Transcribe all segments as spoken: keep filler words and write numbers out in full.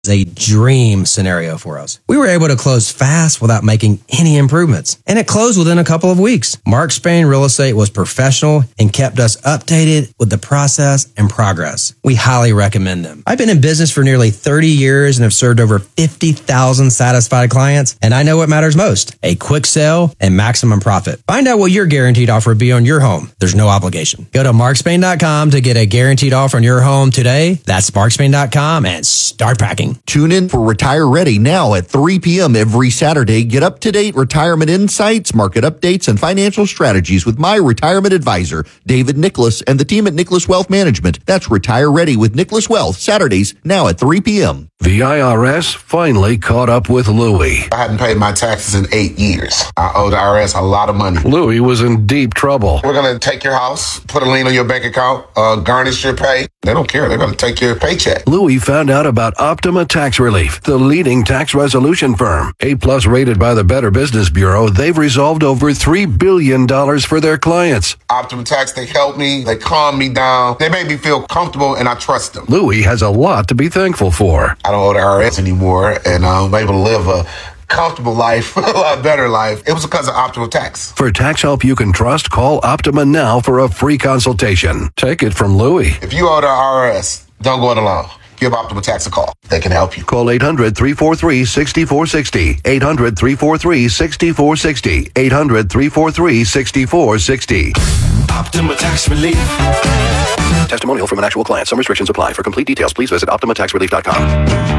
a dream scenario for us. We were able to close fast without making any improvements, and it closed within a couple of weeks. Mark Spain Real Estate was professional and kept us updated with the process and progress. We highly recommend them. I've been in business for nearly thirty years and have served over fifty thousand satisfied clients, and I know what matters most: a quick sale and maximum profit. Find out what your guaranteed offer would be on your home. There's no obligation. Go to mark spain dot com to get a guaranteed offer on your home today. That's mark spain dot com and start packing. Tune in for Retire Ready now at three p.m. every Saturday. Get up-to-date retirement insights, market updates, and financial strategies with my retirement advisor, David Nicholas, and the team at Nicholas Wealth Management. That's Retire Ready with Nicholas Wealth, Saturdays now at three p.m. The I R S finally caught up with Louie. I hadn't paid my taxes in eight years. I owe the I R S a lot of money. Louie was in deep trouble. We're going to take your house, put a lien on your bank account, uh, garnish your pay. They don't care. They're going to take your paycheck. Louie found out about Optima Tax Relief, the leading tax resolution firm. A-plus rated by the Better Business Bureau, they've resolved over three billion dollars for their clients. Optima Tax, they helped me. They calmed me down. They made me feel comfortable, and I trust them. Louie has a lot to be thankful for. I don't owe the I R S anymore, and I'm able to live a comfortable life, a lot better life. It was because of Optima Tax. For tax help you can trust, call Optima now for a free consultation. Take it from Louie. If you owe the I R S, don't go it alone. Give Optima Tax a call. They can help you. Call eight hundred, three four three, six four six zero. eight hundred, three four three, six four six zero. eight hundred, three four three, six four six zero. Optima Tax Relief. Testimonial from an actual client. Some restrictions apply. For complete details, please visit optima tax relief dot com.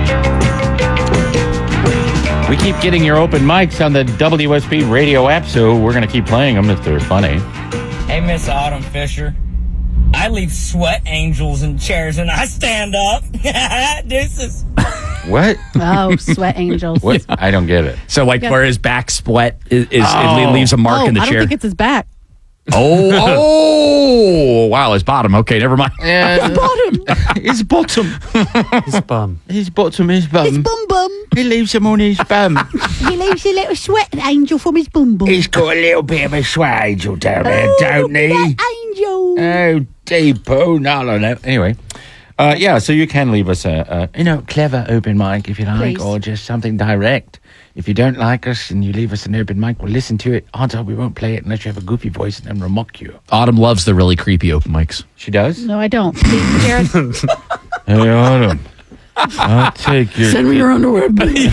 We keep getting your open mics on the W S B radio app, so we're going to keep playing them if they're funny. Hey, Miss Autumn Fisher. I leave sweat angels in chairs and I stand up. Deuces. What? Oh, sweat angels. What? I don't get it. So, like, where his back sweat is, is Oh. it leaves a mark oh, in the I don't chair. think it's his back. Oh, oh, wow, his bottom. Okay, never mind. His bottom. His bottom. His bum. His bottom, his bum. His bum bum. He leaves him on his bum. He leaves a little sweat angel from his bum bum. He's got a little bit of a sweat angel down there, Oh, don't he? that angel. Oh, deep. Oh, no, no, no. Anyway. Uh, yeah, so you can leave us a, a, you know, clever open mic if you like, Please. or just something direct. If you don't like us and you leave us an open mic, we'll listen to it. Odds are we won't play it unless you have a goofy voice and then we'll mock you. Autumn loves the really creepy open mics. She does? No, I don't. Please, Jared. Hey, Autumn. I'll take your... Send me your underwear.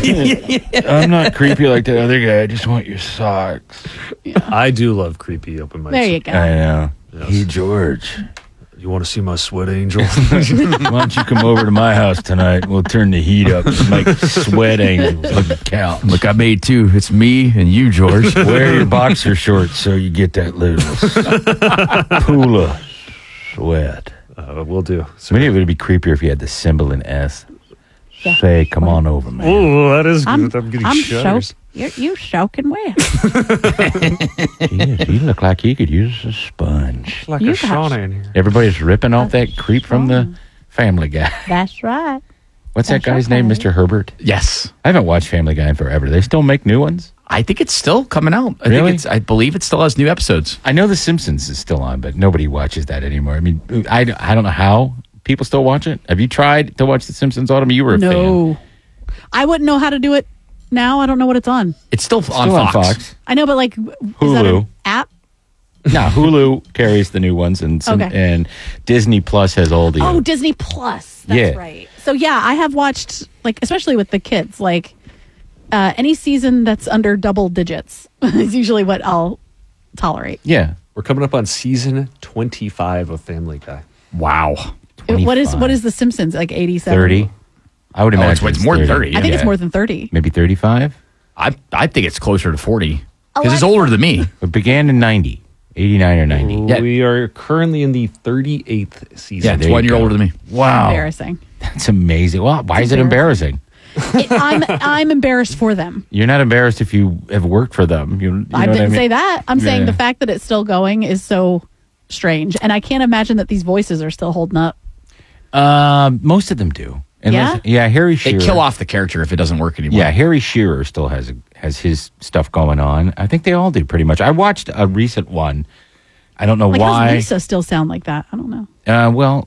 I'm not creepy like that other guy. I just want your socks. I do love creepy open mics. There you go. I know. Yes. Hey, George. You want to see my sweat angel? Why don't you come over to my house tonight? We'll turn the heat up and make sweat angels like a cow. Look, I made two. It's me and you, George. Wear your boxer shorts so you get that little pool of sweat. uh, we'll do. So many of it would be creepier if you had the symbol in S. Yeah. Say, come on over, man. Oh, that is I'm, good. I'm getting I'm shudders. soak- you're, you're soaking wet. Jeez, you look like you could use a sponge. Like You a got- Shauna in here. Everybody's ripping off that That's creep from the strong. Family Guy. That's right. What's that That's guy's okay. name? Mister Herbert? Yes. I haven't watched Family Guy in forever. They still make new ones? I think it's still coming out. I Really? think it's. I believe it still has new episodes. I know The Simpsons is still on, but nobody watches that anymore. I mean, I, I don't know how people still watch it. Have you tried to watch The Simpsons, Autumn? You were a fan. No. I wouldn't know how to do it now. I don't know what it's on. It's still, Still on, on Fox. Fox. I know, but like, is that Hulu. an app? No, Hulu carries the new ones, and some, Okay. and Disney Plus has all the. Oh, Disney Plus. That's Yeah. right. So yeah, I have watched, like, especially with the kids, like uh, any season that's under double digits is usually what I'll tolerate. Yeah. We're coming up on season twenty-five of Family Guy. Wow. What is what is The Simpsons, like eighty-seven? thirty? I would Oh, imagine it's- it's more than thirty, I think Yeah. it's more than thirty. Maybe thirty-five? I I think it's closer to forty because it's Alexa. older than me. It began in ninety. eighty-nine or ninety. Yeah. We are currently in the thirty-eighth season. Yeah, it's there one you year go. older than me. Wow. Embarrassing. That's amazing. Well, why is it embarrassing? It, I'm I'm embarrassed for them. You're not embarrassed if you have worked for them. You, you know I what didn't mean? say that. I'm saying Yeah. the fact that it's still going is so strange, and I can't imagine that these voices are still holding up. Um, most of them do. Unless- yeah, Harry They Shearer. kill off the character if it doesn't work anymore. Yeah, Harry Shearer still has a, has his stuff going on. I think they all do pretty much. I watched a recent one. I don't know Like, how's why. Lisa still sound like that? I don't know. Uh, well,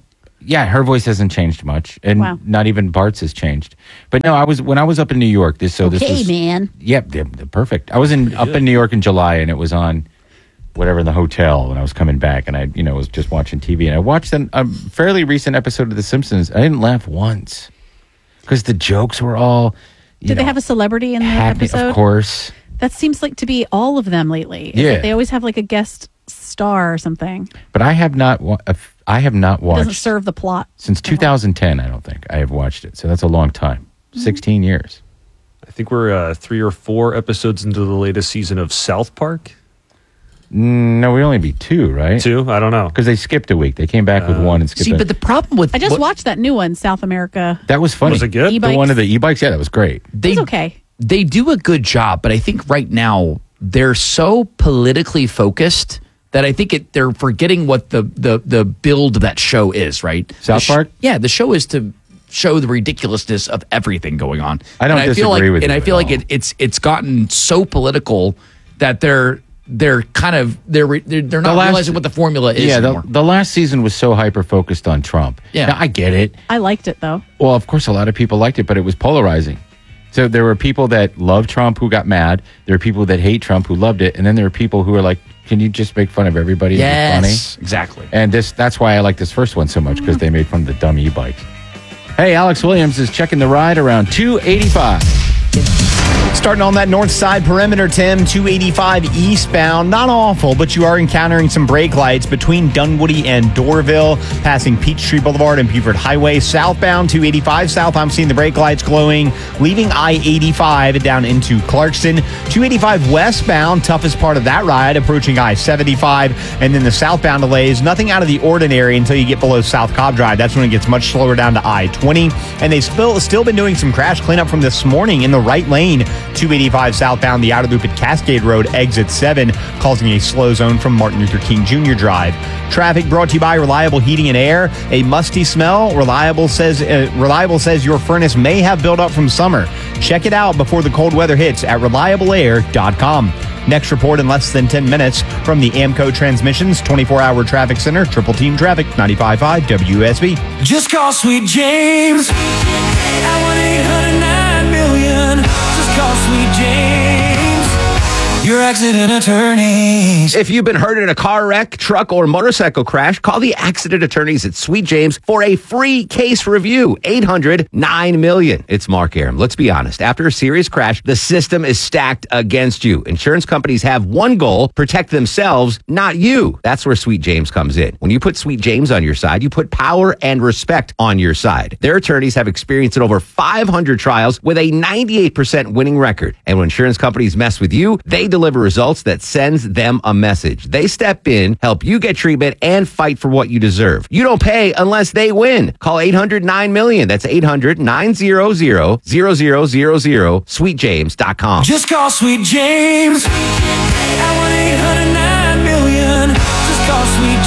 Yeah, her voice hasn't changed much, and Wow. not even Bart's has changed. But no, I was when I was up in New York. This so this Okay, was man. Yep, they're, they're perfect. I was in up in New York in July, and it was on whatever in the hotel when I was coming back, and I you know was just watching T V, and I watched an, a fairly recent episode of The Simpsons. I didn't laugh once because the jokes were all. You Did know, they have a celebrity in the happy, episode? Of course. That seems like to be all of them lately. Is Yeah. it they always have like a guest star or something. But I have not. wa- I have not It doesn't watched serve the plot. since two thousand ten. I don't think I have watched it. So that's a long time. Sixteen years. I think we're uh, three or four episodes into the latest season of South Park. Mm, No, we only be two, right? Two? I don't know. Because they skipped a week. They came back with one and skipped. See, a- but the problem with I just what- watched that new one, South America. that was funny. Was it good? The E-bikes. one of the e-bikes. Yeah, that was great. they It's okay. they do a good job, but I think right now they're so politically focused that I think it, they're forgetting what the, the, the build of that show is, right? South The sh- Park? Yeah, the show is to show the ridiculousness of everything going on. I don't and I feel disagree like, with And you I at feel like all. it, it's it's gotten so political that they're they're kind of they're re- they're, they're not The last- realizing what the formula is Yeah, the, anymore. the last season was so hyper focused on Trump. Yeah. Now, I get it. I liked it though. Well, of course, a lot of people liked it, but it was polarizing. So there were people that loved Trump who got mad. There were people that hate Trump who loved it, and then there were people who were like, "Can you just make fun of everybody? and be Yes, funny?" exactly. And this that's why I like this first one so much because they made fun of the dumb e-bikes. Hey, Alex Williams is checking the ride around two eighty-five. Starting on that north side perimeter, Tim, two eighty-five eastbound. Not awful, but you are encountering some brake lights between Dunwoody and Dorville, passing Peachtree Boulevard and Beaufort Highway. Southbound, two eighty-five south, I'm seeing the brake lights glowing, leaving I eighty-five down into Clarkston. two eighty-five westbound, toughest part of that ride, approaching I seventy-five. And then the southbound delays, nothing out of the ordinary until you get below South Cobb Drive. That's when it gets much slower down to I twenty. And they've still, still been doing some crash cleanup from this morning in the right lane. two eighty-five southbound, the outer loop at Cascade Road, exit seven, causing a slow zone from Martin Luther King Junior Drive. Traffic brought to you by Reliable Heating and Air. A musty smell. Reliable says uh, Reliable says your furnace may have built up from summer. Check it out before the cold weather hits at reliable air dot com. Next report in less than ten minutes from the AMCO Transmissions twenty-four hour Traffic Center, Triple Team Traffic, ninety-five point five W S B. Just call Sweet James at one eight hundred nine million. Just call Sweet James, your accident attorneys. If you've been hurt in a car wreck, truck, or motorcycle crash, call the accident attorneys at Sweet James for a free case review. eight hundred nine million. It's Mark Aram. Let's be honest. After a serious crash, the system is stacked against you. Insurance companies have one goal: protect themselves, not you. That's where Sweet James comes in. When you put Sweet James on your side, you put power and respect on your side. Their attorneys have experience in over five hundred trials with a ninety-eight percent winning record. And when insurance companies mess with you, they deliver results that sends them a message. They step in, help you get treatment, and fight for what you deserve. You don't pay unless they win. Call eight hundred nine million. That's eight hundred nine hundred zero zero zero zero, sweet james dot com. Just call Sweet James at one eight hundred nine million. Just call Sweet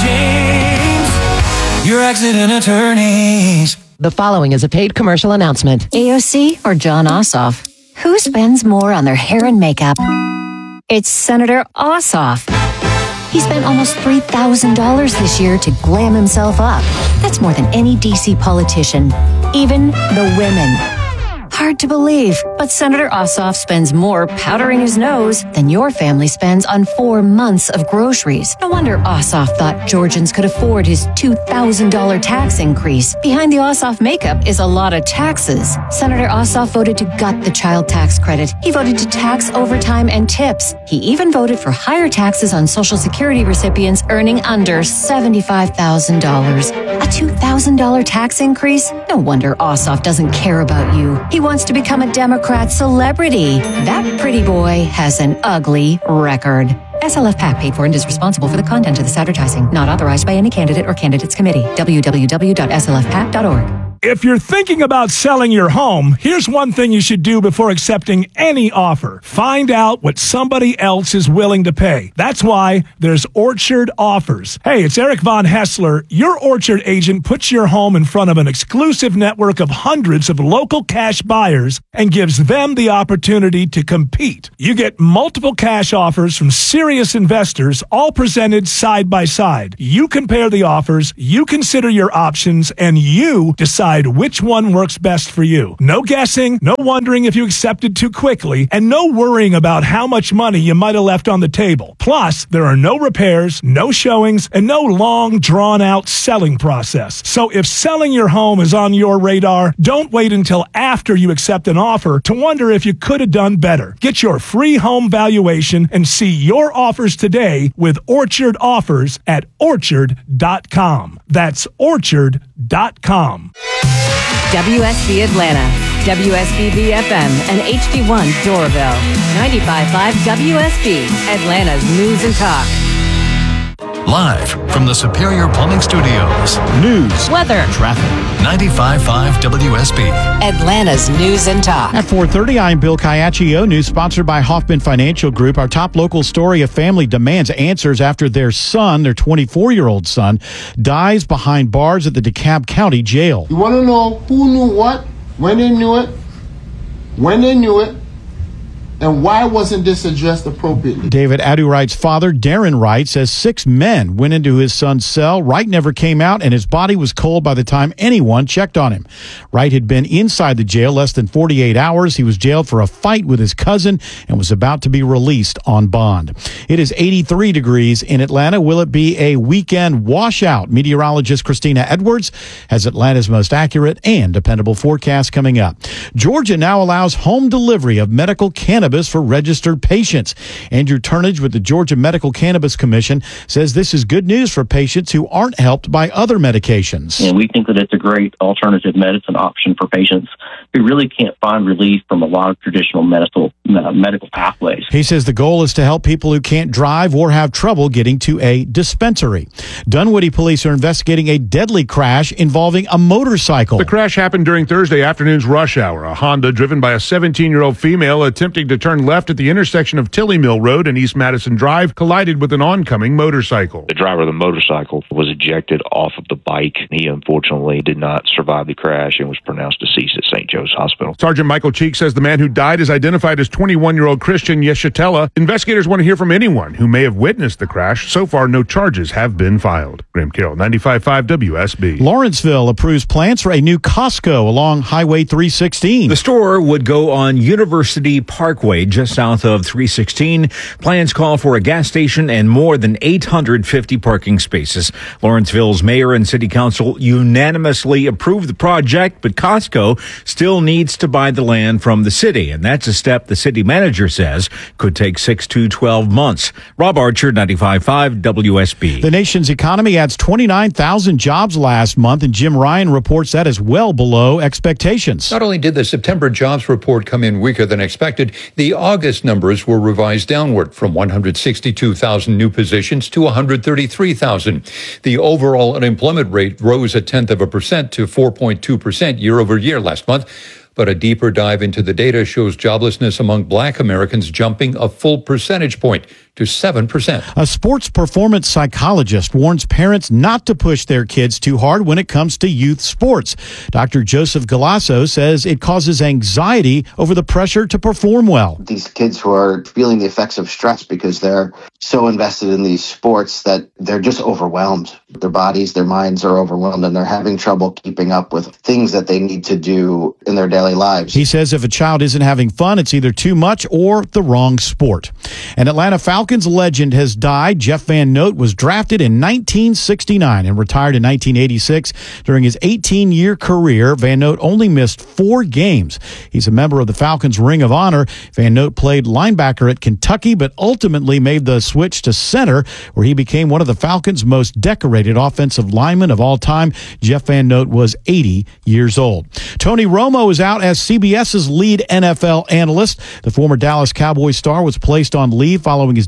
James, your accident attorneys. The following is a paid commercial announcement. A O C or John Ossoff? Who spends more on their hair and makeup? It's Senator Ossoff. He spent almost three thousand dollars this year to glam himself up. That's more than any D C politician, even the women. Hard to believe, but Senator Ossoff spends more powdering his nose than your family spends on four months of groceries. No wonder Ossoff thought Georgians could afford his two thousand dollars tax increase. Behind the Ossoff makeup is a lot of taxes. Senator Ossoff voted to gut the child tax credit. He voted to tax overtime and tips. He even voted for higher taxes on Social Security recipients earning under seventy-five thousand dollars. A two thousand dollars tax increase? No wonder Ossoff doesn't care about you. He wants to become a Democrat celebrity. That pretty boy has an ugly record. S L F PAC paid for and is responsible for the content of this advertising. Not authorized by any candidate or candidates committee. w w w dot s l f pac dot org. If you're thinking about selling your home, here's one thing you should do before accepting any offer. Find out what somebody else is willing to pay. That's why there's Orchard Offers. Hey, it's Eric Von Hessler. Your Orchard agent puts your home in front of an exclusive network of hundreds of local cash buyers and gives them the opportunity to compete. You get multiple cash offers from serious investors, all presented side by side. You compare the offers, you consider your options, and you decide which one works best for you. No guessing, no wondering if you accepted too quickly, and no worrying about how much money you might have left on the table. Plus, there are no repairs, no showings, and no long, drawn-out selling process. So if selling your home is on your radar, don't wait until after you accept an offer to wonder if you could have done better. Get your free home valuation and see your offers today with Orchard Offers at orchard dot com. That's orchard dot com. W S B Atlanta, W S B B F M, and H D one Doraville. ninety-five point five W S B, Atlanta's News and Talk. Live from the Superior Plumbing Studios. News, weather, traffic. ninety-five point five W S B. Atlanta's News and Talk. At four thirty, I'm Bill Caiaccio. News sponsored by Hoffman Financial Group. Our top local story: a family demands answers after their son, their twenty-four-year-old son, dies behind bars at the DeKalb County Jail. You want to know who knew what, when they knew it, when they knew it, and why wasn't this addressed appropriately? David Adu-Wright's father, Darren Wright, says six men went into his son's cell. Wright never came out, and his body was cold by the time anyone checked on him. Wright had been inside the jail less than forty-eight hours. He was jailed for a fight with his cousin and was about to be released on bond. It is eighty-three degrees in Atlanta. Will it be a weekend washout? Meteorologist Christina Edwards has Atlanta's most accurate and dependable forecast coming up. Georgia now allows home delivery of medical cannabis for registered patients. Andrew Turnage with the Georgia Medical Cannabis Commission says this is good news for patients who aren't helped by other medications. And we think that it's a great alternative medicine option for patients who really can't find relief from a lot of traditional medical uh, medical pathways. He says the goal is to help people who can't drive or have trouble getting to a dispensary. Dunwoody police are investigating a deadly crash involving a motorcycle. The crash happened during Thursday afternoon's rush hour. A Honda driven by a seventeen-year-old female attempting to turn left at the intersection of Tilly Mill Road and East Madison Drive collided with an oncoming motorcycle. The driver of the motorcycle was ejected off of the bike. He unfortunately did not survive the crash and was pronounced deceased at Saint Joe's Hospital. Sergeant Michael Cheek says the man who died is identified as twenty-one-year-old Christian Yeshatella. Investigators want to hear from anyone who may have witnessed the crash. So far, no charges have been filed. Graham Carroll, ninety-five point five W S B. Lawrenceville approves plans for a new Costco along Highway three sixteen. The store would go on University Parkway, just south of three sixteen. Plans call for a gas station and more than eight hundred fifty parking spaces. Lawrenceville's mayor and city council unanimously approved the project, but Costco still needs to buy the land from the city, and that's a step the city manager says could take six to twelve months. Rob Archer, ninety-five point five W S B. The nation's economy adds twenty-nine thousand jobs last month, and Jim Ryan reports that is well below expectations. Not only did the September jobs report come in weaker than expected, the August numbers were revised downward from one hundred sixty-two thousand new positions to one hundred thirty-three thousand. The overall unemployment rate rose a tenth of a percent to four point two percent year over year last month. But a deeper dive into the data shows joblessness among black Americans jumping a full percentage point to seven percent. A sports performance psychologist warns parents not to push their kids too hard when it comes to youth sports. Doctor Joseph Galasso says it causes anxiety over the pressure to perform well. These kids who are feeling the effects of stress because they're so invested in these sports that they're just overwhelmed. Their bodies, their minds are overwhelmed, and they're having trouble keeping up with things that they need to do in their daily lives. He says if a child isn't having fun, it's either too much or the wrong sport. An Atlanta Falcons legend has died. Jeff Van Note was drafted in nineteen sixty-nine and retired in nineteen eighty-six. During his eighteen-year career, Van Note only missed four games. He's a member of the Falcons Ring of Honor. Van Note played linebacker at Kentucky, but ultimately made the switch to center, where he became one of the Falcons' most decorated offensive linemen of all time. Jeff Van Note was eighty years old. Tony Romo is out as C B S's lead N F L analyst. The former Dallas Cowboys star was placed on leave following his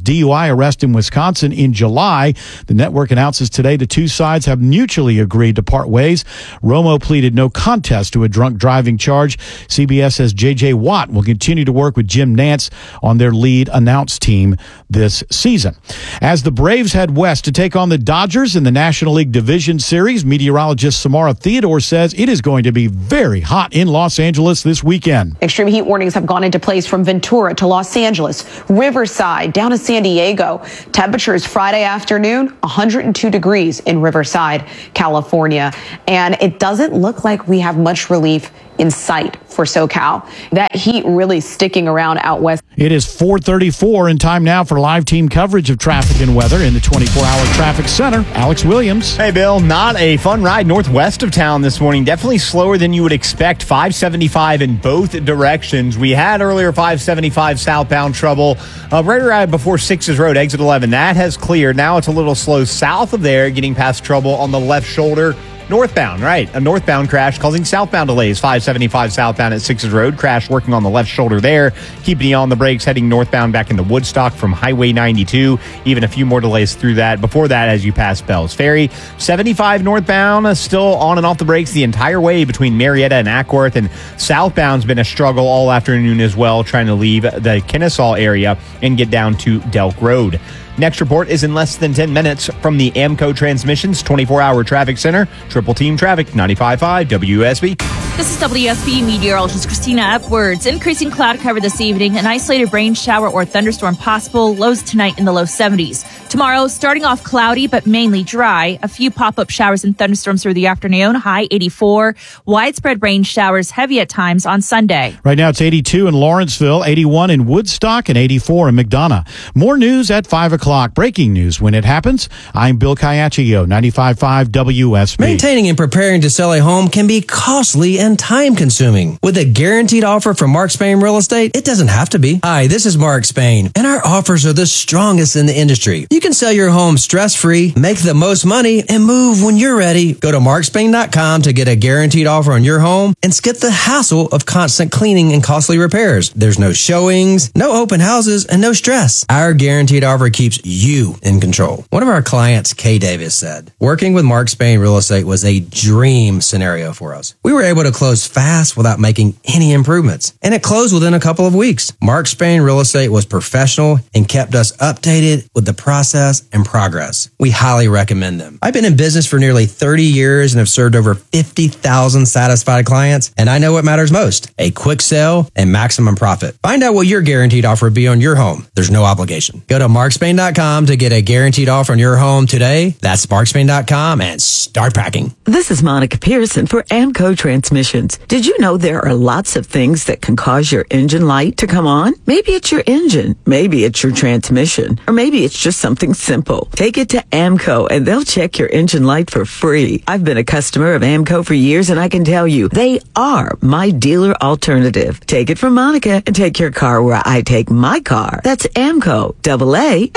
D U I arrest in Wisconsin in July. The network announces today the two sides have mutually agreed to part ways. Romo pleaded no contest to a drunk driving charge. C B S says J J Watt will continue to work with Jim Nantz on their lead announce team this season. As the Braves head west to take on the Dodgers in the National League Division Series, meteorologist Samara Theodore says it is going to be very hot in Los Angeles this weekend. Extreme heat warnings have gone into place from Ventura to Los Angeles, Riverside, down to San Diego. Temperatures Friday afternoon, one hundred two degrees in Riverside, California. And it doesn't look like we have much relief in sight for SoCal. That heat really sticking around out west. It is four thirty-four and time now for live team coverage of traffic and weather in the twenty-four hour traffic center. Alex Williams. Hey, Bill. Not a fun ride northwest of town this morning. Definitely slower than you would expect. five seventy-five in both directions. We had earlier five seventy-five southbound trouble uh, right around before Sixes Road, exit eleven. That has cleared. Now it's a little slow south of there, getting past trouble on the left shoulder. Northbound, right. A northbound crash causing southbound delays. five seventy-five southbound at Sixes Road. Crash working on the left shoulder there. Keeping you on the brakes, heading northbound back into Woodstock from Highway ninety-two. Even a few more delays through that. Before that, as you pass Bells Ferry. seventy-five northbound, uh, still on and off the brakes the entire way between Marietta and Ackworth. And southbound's been a struggle all afternoon as well, trying to leave the Kennesaw area and get down to Delk Road. Next report is in less than ten minutes from the AMCO Transmissions twenty-four hour Traffic Center. Triple Team Traffic, ninety-five point five W S B. This is W S B meteorologist Christina Upwards. Increasing cloud cover this evening. An isolated rain shower or thunderstorm possible. Lows tonight in the low seventies. Tomorrow, starting off cloudy but mainly dry. A few pop-up showers and thunderstorms through the afternoon. High eighty-four. Widespread rain showers, heavy at times on Sunday. Right now it's eighty-two in Lawrenceville, eighty-one in Woodstock, and eighty-four in McDonough. More news at five o'clock. Breaking news when it happens. I'm Bill Caiaccio, ninety-five point five W S B. Maintaining and preparing to sell a home can be costly and time-consuming. With a guaranteed offer from Mark Spain Real Estate, it doesn't have to be. Hi, this is Mark Spain, and our offers are the strongest in the industry. You can sell your home stress-free, make the most money, and move when you're ready. Go to mark spain dot com to get a guaranteed offer on your home and skip the hassle of constant cleaning and costly repairs. There's no showings, no open houses, and no stress. Our guaranteed offer keeps you in control. One of our clients, Kay Davis, said, working with Mark Spain Real Estate was a dream scenario for us. We were able to close fast without making any improvements, and it closed within a couple of weeks. Mark Spain Real Estate was professional and kept us updated with the process and progress. We highly recommend them. I've been in business for nearly thirty years and have served over fifty thousand satisfied clients, and I know what matters most, a quick sale and maximum profit. Find out what your guaranteed offer would be on your home. There's no obligation. Go to mark spain dot com to get a guaranteed offer on your home today. That's mark spain dot com and start packing. This is Monica Pearson for AMCO Transmissions. Did you know there are lots of things that can cause your engine light to come on? Maybe it's your engine, maybe it's your transmission, or maybe it's just something simple. Take it to AMCO and they'll check your engine light for free. I've been a customer of AMCO for years and I can tell you they are my dealer alternative. Take it from Monica and take your car where I take my car. That's AMCO, double A,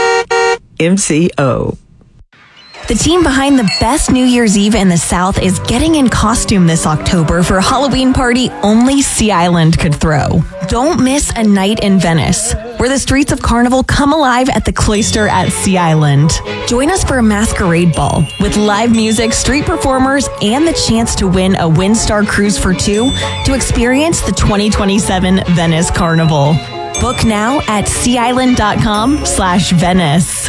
M C O. The team behind the best New Year's Eve in the South is getting in costume this October for a Halloween party only Sea Island could throw. Don't miss a night in Venice, where the streets of Carnival come alive at the Cloister at Sea Island. Join us for a masquerade ball with live music, street performers, and the chance to win a Windstar cruise for two to experience the twenty twenty-seven Venice Carnival. Book now at sea island dot com slash Venice.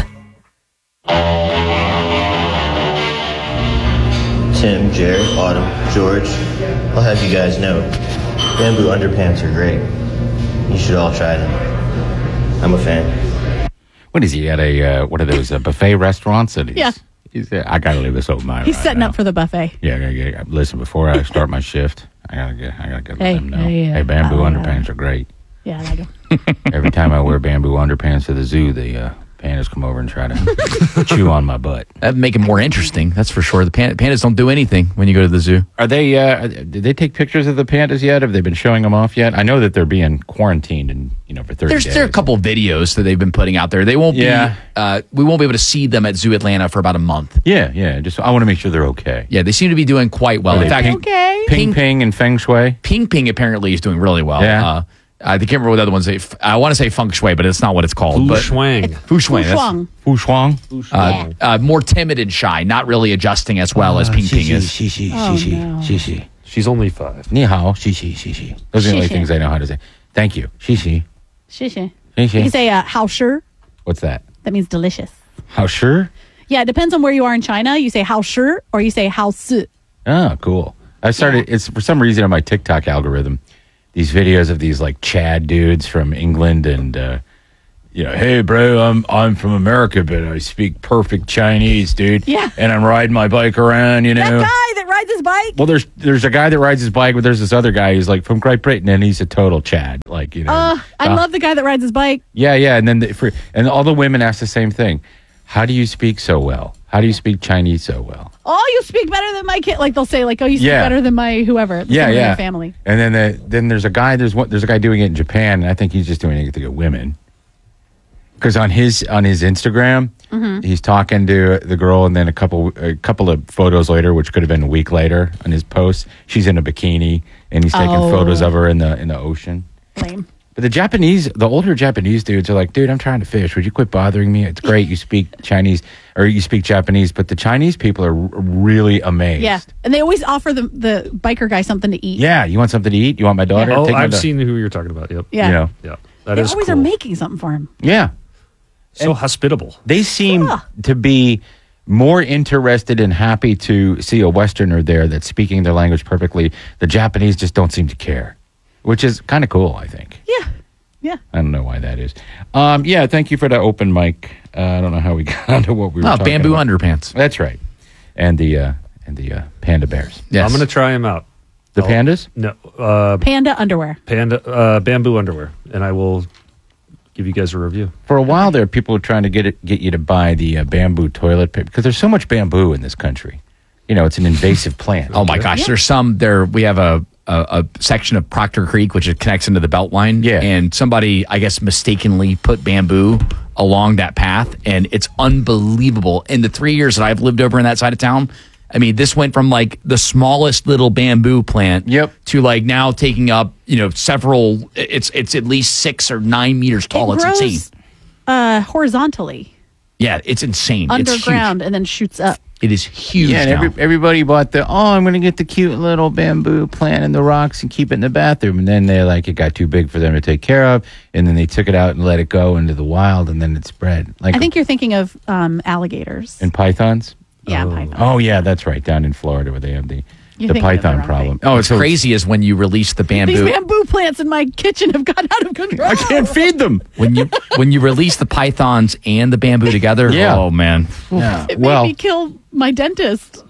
Tim, Jared, Autumn, George, I'll have you guys know, bamboo underpants are great. You should all try them. I'm a fan. What is he at a, uh, what are those, uh, buffet restaurants? And he's, Yeah. He's, uh, I got to leave this open mind He's right setting now. up for the buffet. Yeah, I gotta get, listen, before I start my shift, I got to get, I got to get Hey, let them know. hey, Hey, uh, bamboo uh, underpants are great. Yeah, I like him. Every time I wear bamboo underpants to the zoo, the uh, pandas come over and try to chew on my butt. That'd make it more interesting, that's for sure. The pan- pandas don't do anything when you go to the zoo. Are they, uh, did they take pictures of the pandas yet? Have they been showing them off yet? I know that they're being quarantined and, you know, for thirty There's days. there are a couple of videos that they've been putting out there. They won't Yeah. be, uh, we won't be able to see them at Zoo Atlanta for about a month. Yeah, yeah. Just I want to make sure they're okay. Yeah, they seem to be doing quite well. Are In they fact, ping, Okay. Ping Ping and Feng Shui. Ping Ping apparently is doing really well. Yeah. Uh, I can't remember what the other ones say. I want to say feng shui, but it's not what it's called. Fu but shuang. Fu shuang. that's- Shuang. Fu Shuang. Uh, uh, more timid and shy, not really adjusting as well as Ping Ping is. Xi Xi, Oh, Xi Xi, no. Xi Xi. She's only five. Ni hao, Xi Xi, Xi Xi. Those are the only Xi Xi. things I know how to say. Thank you. Xi Xi. Xi xi. Xi You Xi. can say uh, how sure. What's that? That means delicious. How sure? Yeah, it depends on where you are in China. You say how sure or you say how si. Oh, cool. I started, it's for some reason on my TikTok algorithm, these videos of these like Chad dudes from England and, uh, you know, hey, bro, I'm I'm from America, but I speak perfect Chinese, dude. Yeah. And I'm riding my bike around, you know. That guy that rides his bike. Well, there's there's a guy that rides his bike, but there's this other guy who's like from Great Britain, and he's a total Chad. Like, you know. Uh, I uh, love the guy that rides his bike. Yeah, yeah. And then the, for, and all the women ask the same thing. How do you speak so well? How do you speak Chinese so well? Oh, you speak better than my kid. Like they'll say, like, oh, you speak Yeah. better than my whoever. Yeah, Somebody in yeah. the family. And then the, then there's a guy there's one there's a guy doing it in Japan, and I think he's just doing it to get women. Because on his on his Instagram, Mhm. he's talking to the girl, and then a couple a couple of photos later, which could have been a week later, on his post, she's in a bikini, and he's taking Oh. photos of her in the in the ocean. Lame. But the Japanese, the older Japanese dudes are like, dude, I'm trying to fish. Would you quit bothering me? It's great you speak Chinese or you speak Japanese, but the Chinese people are r- really amazed. Yeah, and they always offer the the biker guy something to eat. Yeah, you want something to eat? You want my daughter? Oh, Take my I've da- seen who you're talking about. Yep. Yeah. You know. Yeah. That they is always cool. are making something for him. Yeah. So hospitable. They seem to be more interested and happy to see a Westerner there that's speaking their language perfectly. The Japanese just don't seem to care, which is kind of cool, I think. Yeah. Yeah. I don't know why that is. Um, yeah, thank you for the open mic. Uh, I don't know how we got onto what we were Oh, talking bamboo about. underpants. That's right. And the uh, and the uh, panda bears. Yes. I'm going to try them out. The I'll- pandas? No. Uh, Panda underwear. panda, uh, bamboo underwear. And I will give you guys a review. For a while there, people were trying to get it, get you to buy the uh, bamboo toilet paper because there's so much bamboo in this country. You know, it's an invasive plant. Oh my gosh, there's some there. We have a, a a section of Proctor Creek which it connects into the Beltline. Yeah, and somebody I guess mistakenly put bamboo along that path, and it's unbelievable. In the three years that I've lived over in that side of town, I mean, this went from like the smallest little bamboo plant, yep, to like now taking up you know several. It's it's at least six or nine meters tall. It It's grows insane. uh, horizontally Yeah, it's insane. It's huge. underground and then shoots up. It is huge. Yeah, and now. every, everybody bought the, oh, I'm going to get the cute little bamboo plant in the rocks and keep it in the bathroom. And then they're like, it got too big for them to take care of. And then they took it out and let it go into the wild, and then it spread. Like I think you're thinking of um, alligators. in pythons? Yeah, python. Oh, yeah, that's right. Down in Florida where they have the, You're the thinking of the python wrong problem. Oh, it's crazy is when you release the These bamboo. bamboo plants in my kitchen have gone out of control. I can't feed them. when you when you release the pythons and the bamboo together. Yeah. Oh man. Yeah. It made me kill my dentist.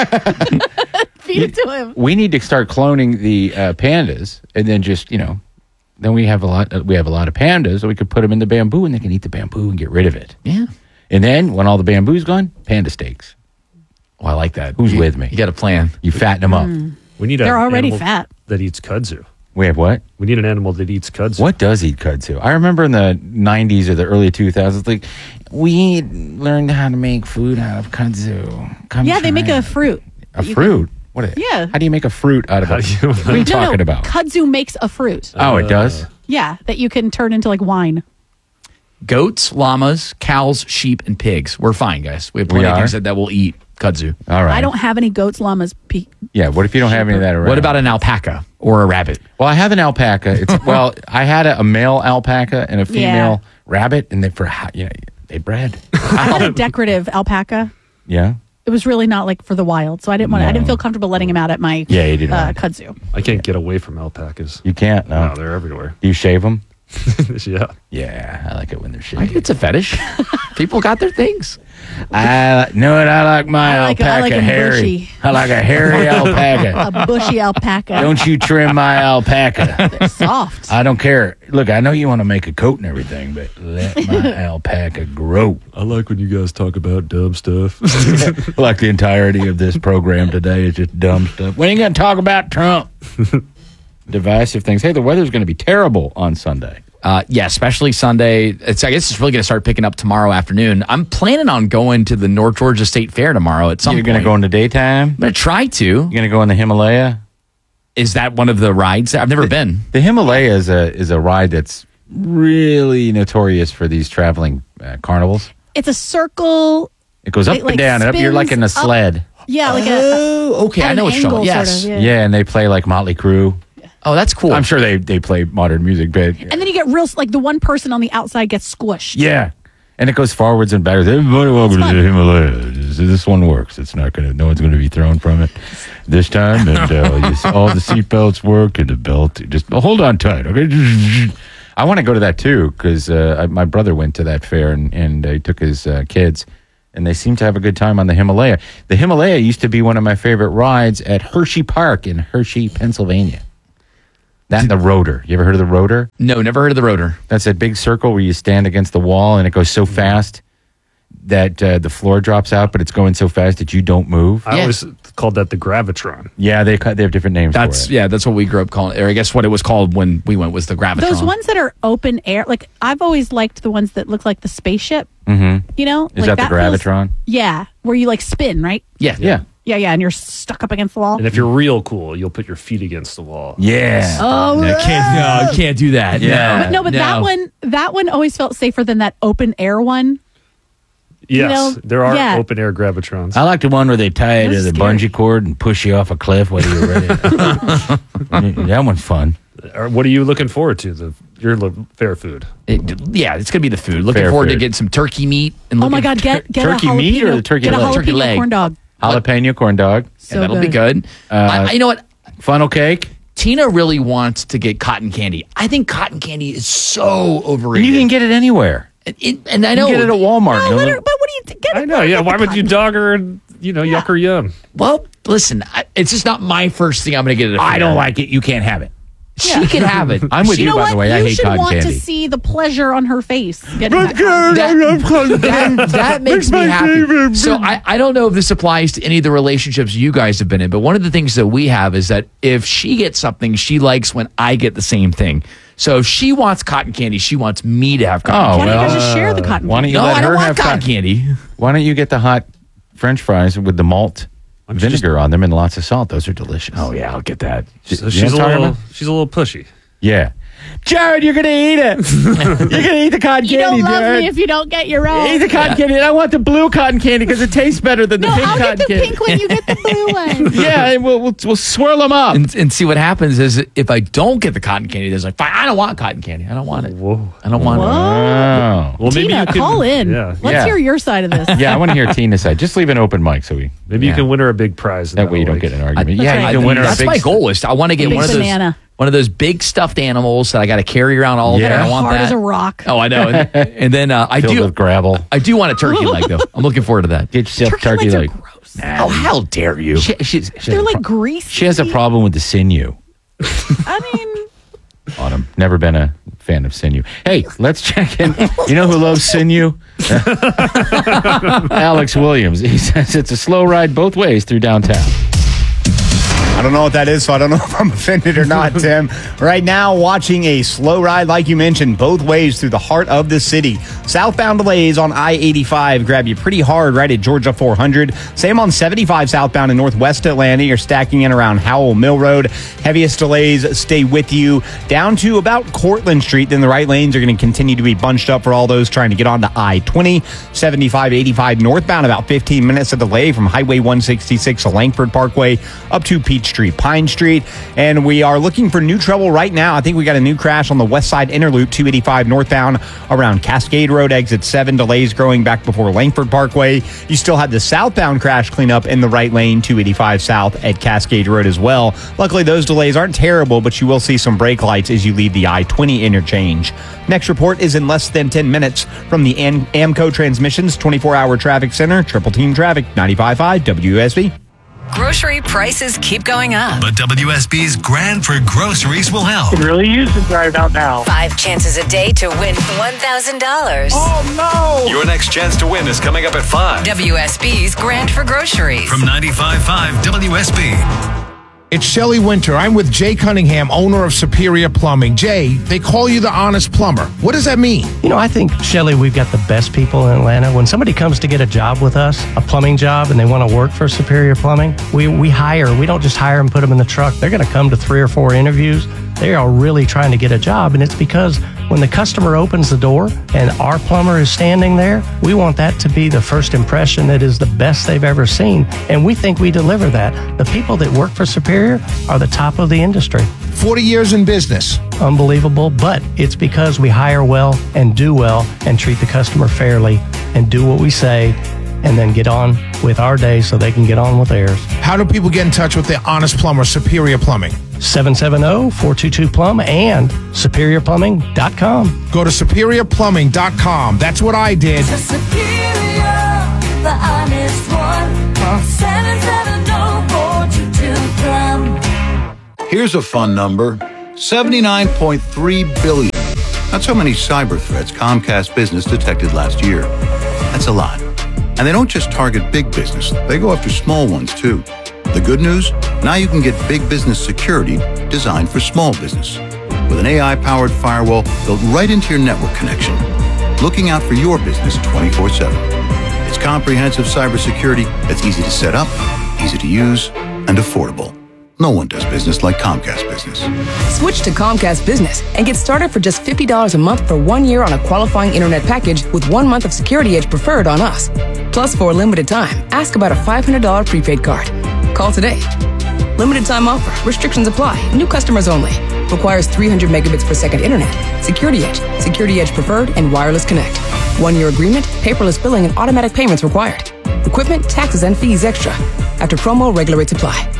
Feed it to him. We need to start cloning the uh, pandas, and then just you know, then we have a lot. Uh, we have a lot of pandas, so we could put them in the bamboo, and they can eat the bamboo and get rid of it. Yeah. And then when all the bamboo's gone, panda steaks. Oh, I like that. Who's You- with me? You got a plan. You fatten them up. We need They're an already animal fat. that eats kudzu. We have what? We need an animal that eats kudzu. What does eat kudzu? I remember in the nineties or the early two thousands, like we learned how to make food out of kudzu. Come Yeah, they make try a it. fruit. a You fruit. What? Is, Yeah. How do you make a fruit out of a? What are you No, talking no, about? Kudzu makes a fruit. Oh, it does. Yeah, that you can turn into like wine. Goats, llamas, cows, sheep, and pigs. We're fine, guys. We have We plenty of are? things that, that will eat kudzu. All right. I don't have any goats, llamas, pe- Yeah. What if you don't have any of that around? What about an alpaca or a rabbit? Well, I have an alpaca. It's well, I had a, a male alpaca and a female rabbit, and they for ho- you know they bred. I had a decorative alpaca. Yeah. It was really not like for the wild, so I didn't want. I didn't feel comfortable letting him out at my Yeah, you didn't uh, want kudzu. I can't get away from alpacas. You can't. No, No, they're everywhere. Do you shave them? yeah. Yeah, I like it when they're I shaved. think it's a fetish. People got their things. I know what I like my I like- I alpaca like 'em hairy. bushy. I like a hairy alpaca. A bushy alpaca. Don't you trim my alpaca? They're soft. I don't care. Look, I know you want to make a coat and everything, but let my alpaca grow. I like when you guys talk about dumb stuff. Like the entirety of this program today is just dumb stuff. When are you going to talk about Trump? Divisive things. Hey, the weather's going to be terrible on Sunday. Uh, yeah, especially Sunday. It's I guess it's really going to start picking up tomorrow afternoon. I'm planning on going to the North Georgia State Fair tomorrow at some You're point. going to go in the daytime? I'm going to try to. You're going to go in the Himalaya? Is that one of the rides? I've never been. The Himalaya is a is a ride that's really notorious for these traveling uh, carnivals. It's a circle. It goes up It, and like, down, and up. You're like in a spins up. sled. Yeah, like Oh, a. okay, at I know an what you're talking angle, about. sort Yes. of, Yeah, and they play like Motley Crue. Oh, that's cool. I'm sure they they play modern music, but And then you get real, like the one person on the outside gets squished. yeah, and it goes forwards and backwards. Everybody, welcome to the Himalaya. This, this one works. It's not gonna. No one's gonna be thrown from it this time, and uh, you, all the seatbelts work and the belt. Just hold on tight, okay? I want to go to that too because uh, my brother went to that fair and and uh, he took his uh, kids. And they seem to have a good time on the Himalaya. The Himalaya used to be one of my favorite rides at Hershey Park in Hershey, Pennsylvania. That and the rotor. You ever heard of the rotor? No, never heard of the rotor. That's that big circle where you stand against the wall and it goes so fast that uh, the floor drops out, but it's going so fast that you don't move. I always called that the Gravitron. Yeah, they they have different names That's for it. yeah, that's what we grew up calling it. Or I guess what it was called when we went was the Gravitron. Those ones that are open air, like I've always liked the ones that look like the spaceship. Mm-hmm. You know, Is like that the feels- Gravitron? yeah, where you like spin, right? Yeah, yeah, yeah, yeah, and you're stuck up against the wall. And if you're real cool, you'll put your feet against the wall. Yeah. Oh, no, can't, no, can't do that. Yeah. But no, but that one, that one always felt safer than that open air one. Yes, know, there are yeah. open air Gravitrons. I like the one where they tie you to That's the scary. bungee cord and push you off a cliff while you're ready. That one's fun. Or what are you looking forward to? The your lo- fair food. It- yeah, it's gonna be the food. Looking Fair forward to food. getting some turkey meat. And Oh my looking- God, get get turkey a meat or jalapeno- the turkey get a leg? jalapeno Turkey leg. corn dog. Jalapeno corn dog. So yeah, that'll be good. good. Uh, I, I- you know what? Funnel cake. Tina really wants to get cotton candy. I think cotton candy is so overrated. You can get it anywhere. It, it- and I You know can get it at Walmart. No, No, let no. her, but what do you get? I know. Yeah. Why would you dog her and you know yuck or yum? Well, listen, I, it's just not my first thing I'm going to get at a I fair. don't like it. You can't have it. She can have it. I'm with You you, know by what? the way. You I hate should cotton want candy. to see the pleasure on her face. getting that That, that, that makes me happy. So I, I don't know if this applies to any of the relationships you guys have been in, but one of the things that we have is that if she gets something, she likes when I get the same thing. So if she wants cotton candy, she wants me to have cotton Oh, Why candy. don't you well, guys just share the cotton Why don't candy? you No, let I don't her want have cotton candy. Why don't you get the hot French fries with the malt vinegar on them and lots of salt? Those are delicious. Oh, yeah, I'll get that. So You she's know a what I'm talking little. about? She's a little pushy. Yeah. Jared, you're gonna eat it. You're gonna eat the cotton You candy, don't love Jared. me if you don't get your own. Eat the cotton candy. And I want the blue cotton candy because it tastes better than no, the pink I'll cotton get the candy. pink one. You get the blue one. Yeah, and we'll, we'll we'll swirl them up. And, and see what happens is if I don't get the cotton candy, there's like, fine, I don't want cotton candy. I don't want it. Whoa. I don't want it. Wow. Well, maybe Tina, you can call in. Yeah. Let's Yeah. hear your side of this. Yeah, I want to hear Tina's side. Just leave an open mic so we. Maybe yeah. you can win her a big prize. and That way you that'll, don't like- get in an argument. That's yeah, right. you can win her a That's big. my goal. Is I want to get Big one of those banana. one of those big stuffed animals that I got to carry around all day. Yeah. I want Hard that. as a rock. Oh, I know. And, and then uh, I Filled do. with gravel. I do want a turkey leg though. I'm looking forward to that. Get yourself Turkey turkey, legs are leg. gross. Oh, how dare you? She, she's, she They're has a like pro- greasy. She has a problem with the sinew. I mean, Autumn. Never been a fan of sinew. Hey, let's check in. You know who loves sinew? Alex Williams. He says it's a slow ride both ways through downtown. I don't know what that is, so I don't know if I'm offended or not, Tim. Right now, watching a slow ride, like you mentioned, both ways through the heart of the city. Southbound delays on I eighty-five grab you pretty hard right at Georgia four hundred. Same on seventy-five southbound in northwest Atlanta. You're stacking in around Howell Mill Road. Heaviest delays stay with you down to about Cortlandt Street. Then the right lanes are going to continue to be bunched up for all those trying to get onto I twenty. seventy-five, eighty-five northbound, about fifteen minutes of delay from Highway one sixty-six to Langford Parkway up to Peach Street, Pine Street. And we are looking for new trouble right now. I think we got a new crash on the west side inner loop, two eighty-five northbound around Cascade Road, exit seven. Delays growing back before Langford Parkway. You still have the southbound crash cleanup in the right lane, two eighty-five south at Cascade Road as well. Luckily, those delays aren't terrible, but you will see some brake lights as you leave the I twenty interchange. Next report is in less than ten minutes from the Am- Amco Transmissions twenty-four hour traffic center, Triple Team Traffic, ninety-five point five W S B. Grocery prices keep going up. But W S B's Grand for Groceries will help. Could really use to drive out now. Five chances a day to win one thousand dollars. Oh, no! Your next chance to win is coming up at five. W S B's Grand for Groceries. From ninety-five point five W S B. It's Shelley Winter. I'm with Jay Cunningham, owner of Superior Plumbing. Jay, they call you the honest plumber. What does that mean? You know, I think, Shelley, we've got the best people in Atlanta. When somebody comes to get a job with us, a plumbing job, and they want to work for Superior Plumbing, we, we hire. We don't just hire and put them in the truck. They're going to come to three or four interviews. They are really trying to get a job, and it's because when the customer opens the door and our plumber is standing there, we want that to be the first impression that is the best they've ever seen, and we think we deliver that. The people that work for Superior are the top of the industry. forty years in business. Unbelievable, but it's because we hire well and do well and treat the customer fairly and do what we say and then get on with our day so they can get on with theirs. How do people get in touch with the honest plumber, Superior Plumbing? seven seven zero, four two two, plumb and superior plumbing dot com. Go to superior plumbing dot com. That's what I did. Superior, the honest one. Call seven seven zero, four two two, plumb. Here's a fun number, seventy-nine point three billion. That's how many cyber threats Comcast Business detected last year. That's a lot. And they don't just target big business, they go after small ones too. The good news? Now you can get big business security designed for small business. With an A I-powered firewall built right into your network connection, looking out for your business twenty-four seven. It's comprehensive cybersecurity that's easy to set up, easy to use, and affordable. No one does business like Comcast Business. Switch to Comcast Business and get started for just fifty dollars a month for one year on a qualifying internet package with one month of Security Edge preferred on us. Plus, for a limited time, ask about a five hundred dollars prepaid card. Call today. Limited time offer. Restrictions apply. New customers only. Requires three hundred megabits per second internet. Security Edge. Security Edge preferred and wireless connect. One year agreement, paperless billing and automatic payments required. Equipment, taxes, and fees extra. After promo, regular rates apply.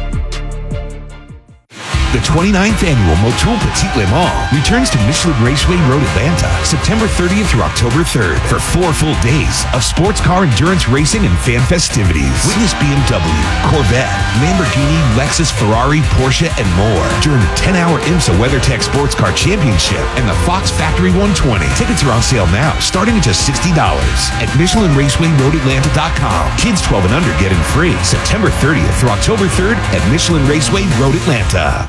The twenty-ninth Annual Motul Petit Le Mans returns to Michelin Raceway Road, Atlanta, September thirtieth through October third for four full days of sports car endurance racing and fan festivities. Witness B M W, Corvette, Lamborghini, Lexus, Ferrari, Porsche, and more during the ten-hour IMSA WeatherTech Sports Car Championship and the Fox Factory one twenty. Tickets are on sale now, starting at just sixty dollars at Michelin Raceway Road Atlanta dot com. Kids twelve and under get in free September thirtieth through October third at Michelin Raceway Road Atlanta.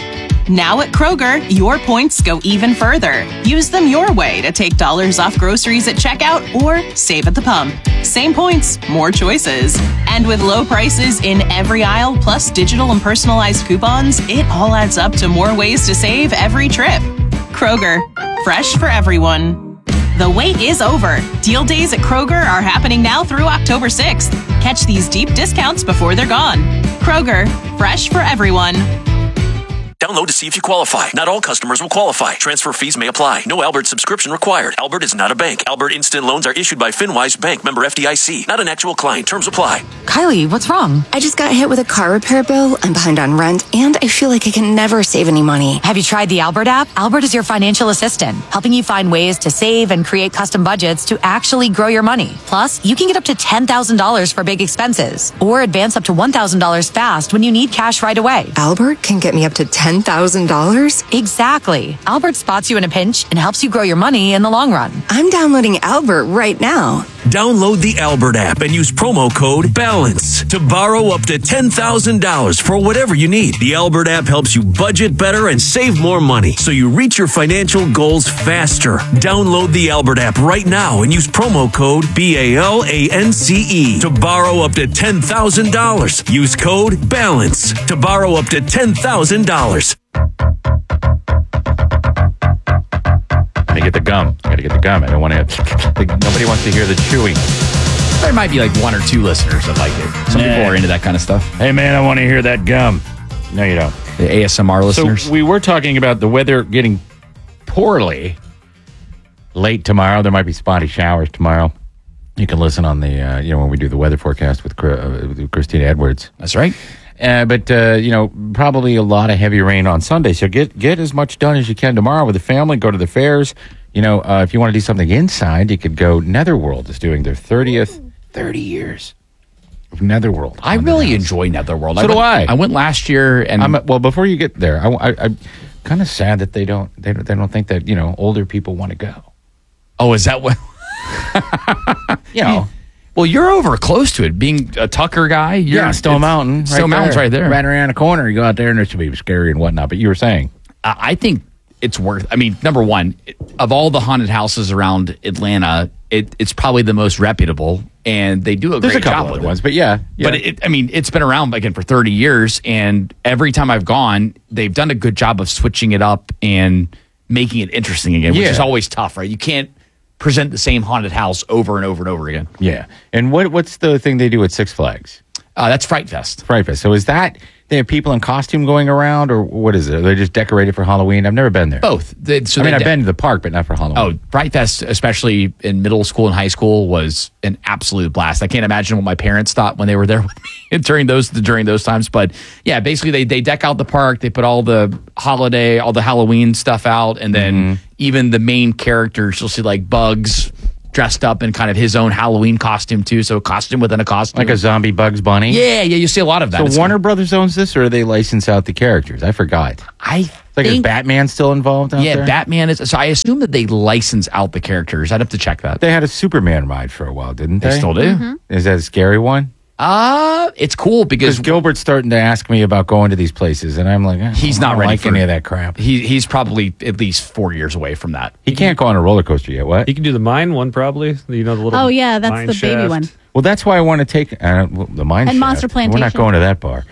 Now at Kroger, your points go even further. Use them your way to take dollars off groceries at checkout or save at the pump. Same points, more choices. And with low prices in every aisle, plus digital and personalized coupons, it all adds up to more ways to save every trip. Kroger, fresh for everyone. The wait is over. Deal days at Kroger are happening now through October sixth. Catch these deep discounts before they're gone. Kroger, fresh for everyone. Download to see if you qualify. Not all customers will qualify. Transfer fees may apply. No Albert subscription required. Albert is not a bank. Albert Instant Loans are issued by FinWise Bank, member F D I C. Not an actual client. Terms apply. Kylie, what's wrong? I just got hit with a car repair bill. I'm behind on rent, and I feel like I can never save any money. Have you tried the Albert app? Albert is your financial assistant, helping you find ways to save and create custom budgets to actually grow your money. Plus, you can get up to ten thousand dollars for big expenses, or advance up to one thousand dollars fast when you need cash right away. Albert can get me up to ten thousand dollars? Exactly. Albert spots you in a pinch and helps you grow your money in the long run. I'm downloading Albert right now. Download the Albert app and use promo code BALANCE to borrow up to ten thousand dollars for whatever you need. The Albert app helps you budget better and save more money so you reach your financial goals faster. Download the Albert app right now and use promo code B A L A N C E to borrow up to ten thousand dollars. Use code BALANCE to borrow up to ten thousand dollars. I get the gum. I gotta get the gum. I don't want to. Nobody wants to hear the chewing. There might be like one or two listeners that like it. Some Nah. people are into that kind of stuff. Hey, man, I want to hear that gum. No, you don't. The A S M R listeners. So we were talking about the weather getting poorly late tomorrow. There might be spotty showers tomorrow. You can listen on the, uh, you know, when we do the weather forecast with, uh, with Christina Edwards. That's right. Uh, but, uh, you know, probably a lot of heavy rain on Sunday. So get get as much done as you can tomorrow with the family. Go to the fairs. You know, uh, if you want to do something inside, you could go. Netherworld is doing their thirtieth, thirty years of Netherworld. I really enjoy Netherworld. So I do went, I. I went last year, and I'm, well, before you get there, I, I, I'm kind of sad that they don't they don't they don't think that, you know, older people want to go. Oh, is that what? You know, Well, you're over close to it. Being a Tucker guy, you're Yeah, Stone Mountain. Right Stone Mountain's there. right there. Right around the corner. You go out there and it's be scary and whatnot. But you were saying. Uh, I think it's worth. I mean, number one, of all the haunted houses around Atlanta, it, it's probably the most reputable, and they do a There's great a couple job other with ones, it. but yeah, yeah. But it, I mean, it's been around again for thirty years, and every time I've gone, they've done a good job of switching it up and making it interesting again, which Yeah. is always tough, right? You can't present the same haunted house over and over and over again. Yeah. And what what's the thing they do at Six Flags? Uh, that's Fright Fest. Fright Fest. So is that they have people in costume going around, or what is it? Are they just decorated for Halloween? I've never been there. Both. They, so I mean, they I've de- been to the park, but not for Halloween. Oh, Fright Fest, especially in middle school and high school, was an absolute blast. I can't imagine what my parents thought when they were there with me during those during those times. But yeah, basically they they deck out the park, they put all the holiday, all the Halloween stuff out, and then Mm-hmm. even the main characters, you'll see like Bugs dressed up in kind of his own Halloween costume too. So a costume within a costume, Like a zombie Bugs Bunny? Yeah, yeah, you see a lot of that. So It's Warner Brothers owns this, or they license out the characters? I forgot. I like is think- Batman still involved out yeah, there? Batman is. So I assume that they license out the characters. I'd have to check that. They had a Superman ride for a while, didn't they? They still do. Mhm. Is that a scary one? Uh, it's cool because Gilbert's starting to ask me about going to these places, and I'm like, eh, he's I not don't ready like for any of that crap. He he's probably at least four years away from that. He can't go on a roller coaster yet. What? You can do the mine one probably. You know the little. Oh, yeah, that's mine the baby shaft. one. Well, that's why I want to take uh, well, the mine And shaft. Monster We're not Plantation. going to that bar.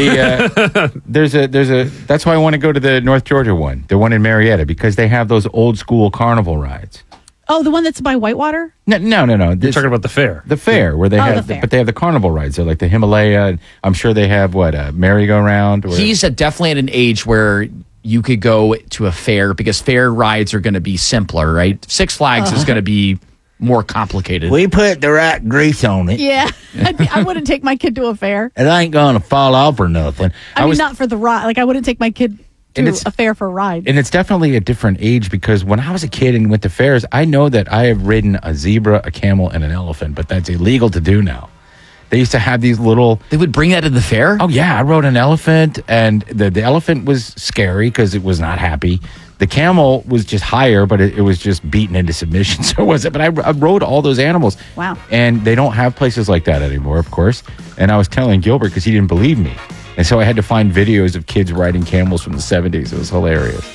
The, uh, there's a there's a that's why I want to go to the North Georgia one, the one in Marietta, because they have those old school carnival rides. Oh, the one that's by Whitewater? No, no, no. no. You're This- talking about the fair. The fair where they Oh, have, the fair. but they have the carnival rides. They're like the Himalaya. I'm sure they have what a merry-go-round. Or, He's at definitely at an age where you could go to a fair because fair rides are going to be simpler, right? Six Flags Uh-huh. is going to be more complicated. we put the right grease on it. Yeah. I, I wouldn't take my kid to a fair. It ain't gonna fall off or nothing. I, mean, was, not for the ride. Like, I wouldn't take my kid And to it's- a fair for a ride. and it's definitely a different age because when I was a kid and went to fairs, I know that I have ridden a zebra, a camel, and an elephant, but that's illegal to do now. They used to have these little. They would bring that to the fair? Oh yeah, I rode an elephant, and the the elephant was scary because it was not happy. The camel was just higher, but it, it was just beaten into submission. So it wasn't. But I, I rode all those animals. Wow. And they don't have places like that anymore, of course. And I was telling Gilbert because he didn't believe me, and so I had to find videos of kids riding camels from the seventies. It was hilarious.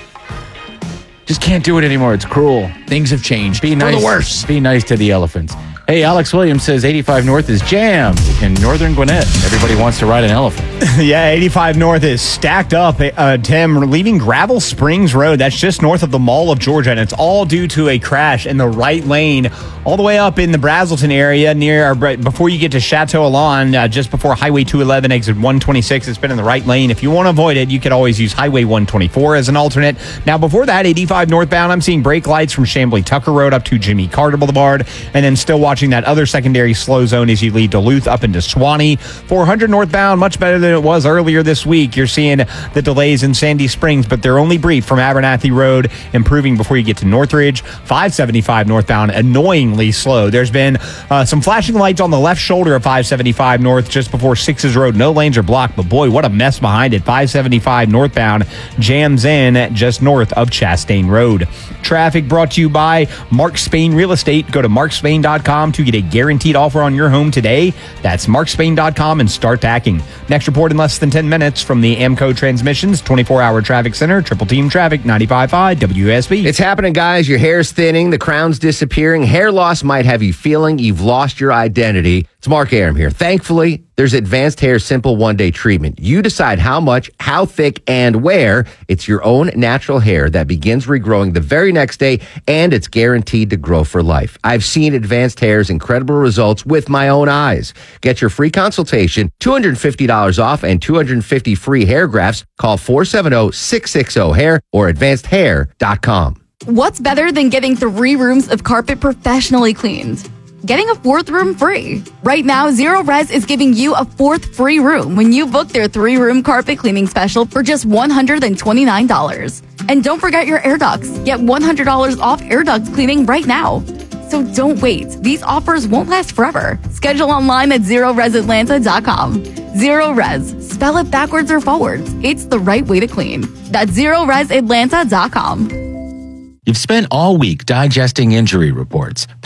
Just can't do it anymore. It's cruel. Things have changed. Be For nice. the worse. Be nice to the elephants. Hey, Alex Williams says eighty-five North is jammed in northern Gwinnett. Everybody wants to ride an elephant. Yeah, eighty-five North is stacked up. Uh, Tim, we're leaving Gravel Springs Road. That's just north of the Mall of Georgia, and it's all due to a crash in the right lane, all the way up in the Brazelton area near our, before you get to Chateau Alon, uh, just before Highway two eleven, exit one twenty-six. It's been in the right lane. If you want to avoid it, you could always use Highway one twenty-four as an alternate. Now, before that, eighty-five northbound, I'm seeing brake lights from Chamblee Tucker Road up to Jimmy Carter Boulevard, and then still watching that other secondary slow zone as you lead Duluth up into Swanee. four hundred northbound, much better than it was earlier this week. You're seeing the delays in Sandy Springs, but they're only brief from Abernathy Road, improving before you get to Northridge. five seventy-five northbound, annoyingly slow. There's been uh, some flashing lights on the left shoulder of five seventy-five north just before Sixes Road. No lanes are blocked, but boy, what a mess behind it. five seventy-five northbound jams in just north of Chastain Road. Traffic brought to you by Mark Spain Real Estate. Go to mark spain dot com to get a guaranteed offer on your home today. That's mark spain dot com and start packing. Next report in less than ten minutes from the Amco Transmissions twenty-four hour Traffic Center, Triple Team Traffic, ninety-five point five W S B. It's happening, guys. Your hair's thinning, the crown's disappearing. Hair loss might have you feeling you've lost your identity. It's Mark Aram here. Thankfully, there's Advanced Hair Simple One-Day Treatment. You decide how much, how thick, and where. It's your own natural hair that begins regrowing the very next day, and it's guaranteed to grow for life. I've seen Advanced Hair's incredible results with my own eyes. Get your free consultation, two hundred fifty dollars off, and two hundred fifty free hair grafts. Call four seven zero, six six zero, hair or advanced hair dot com. What's better than getting three rooms of carpet professionally cleaned? Getting a fourth room free. Right now, Zero Res is giving you a fourth free room when you book their three-room carpet cleaning special for just one hundred twenty-nine dollars. And don't forget your air ducts. Get one hundred dollars off air ducts cleaning right now. So don't wait. These offers won't last forever. Schedule online at zero res atlanta dot com. Zero Res. Spell it backwards or forwards. It's the right way to clean. That's zero res atlanta dot com. You've spent all week digesting injury reports,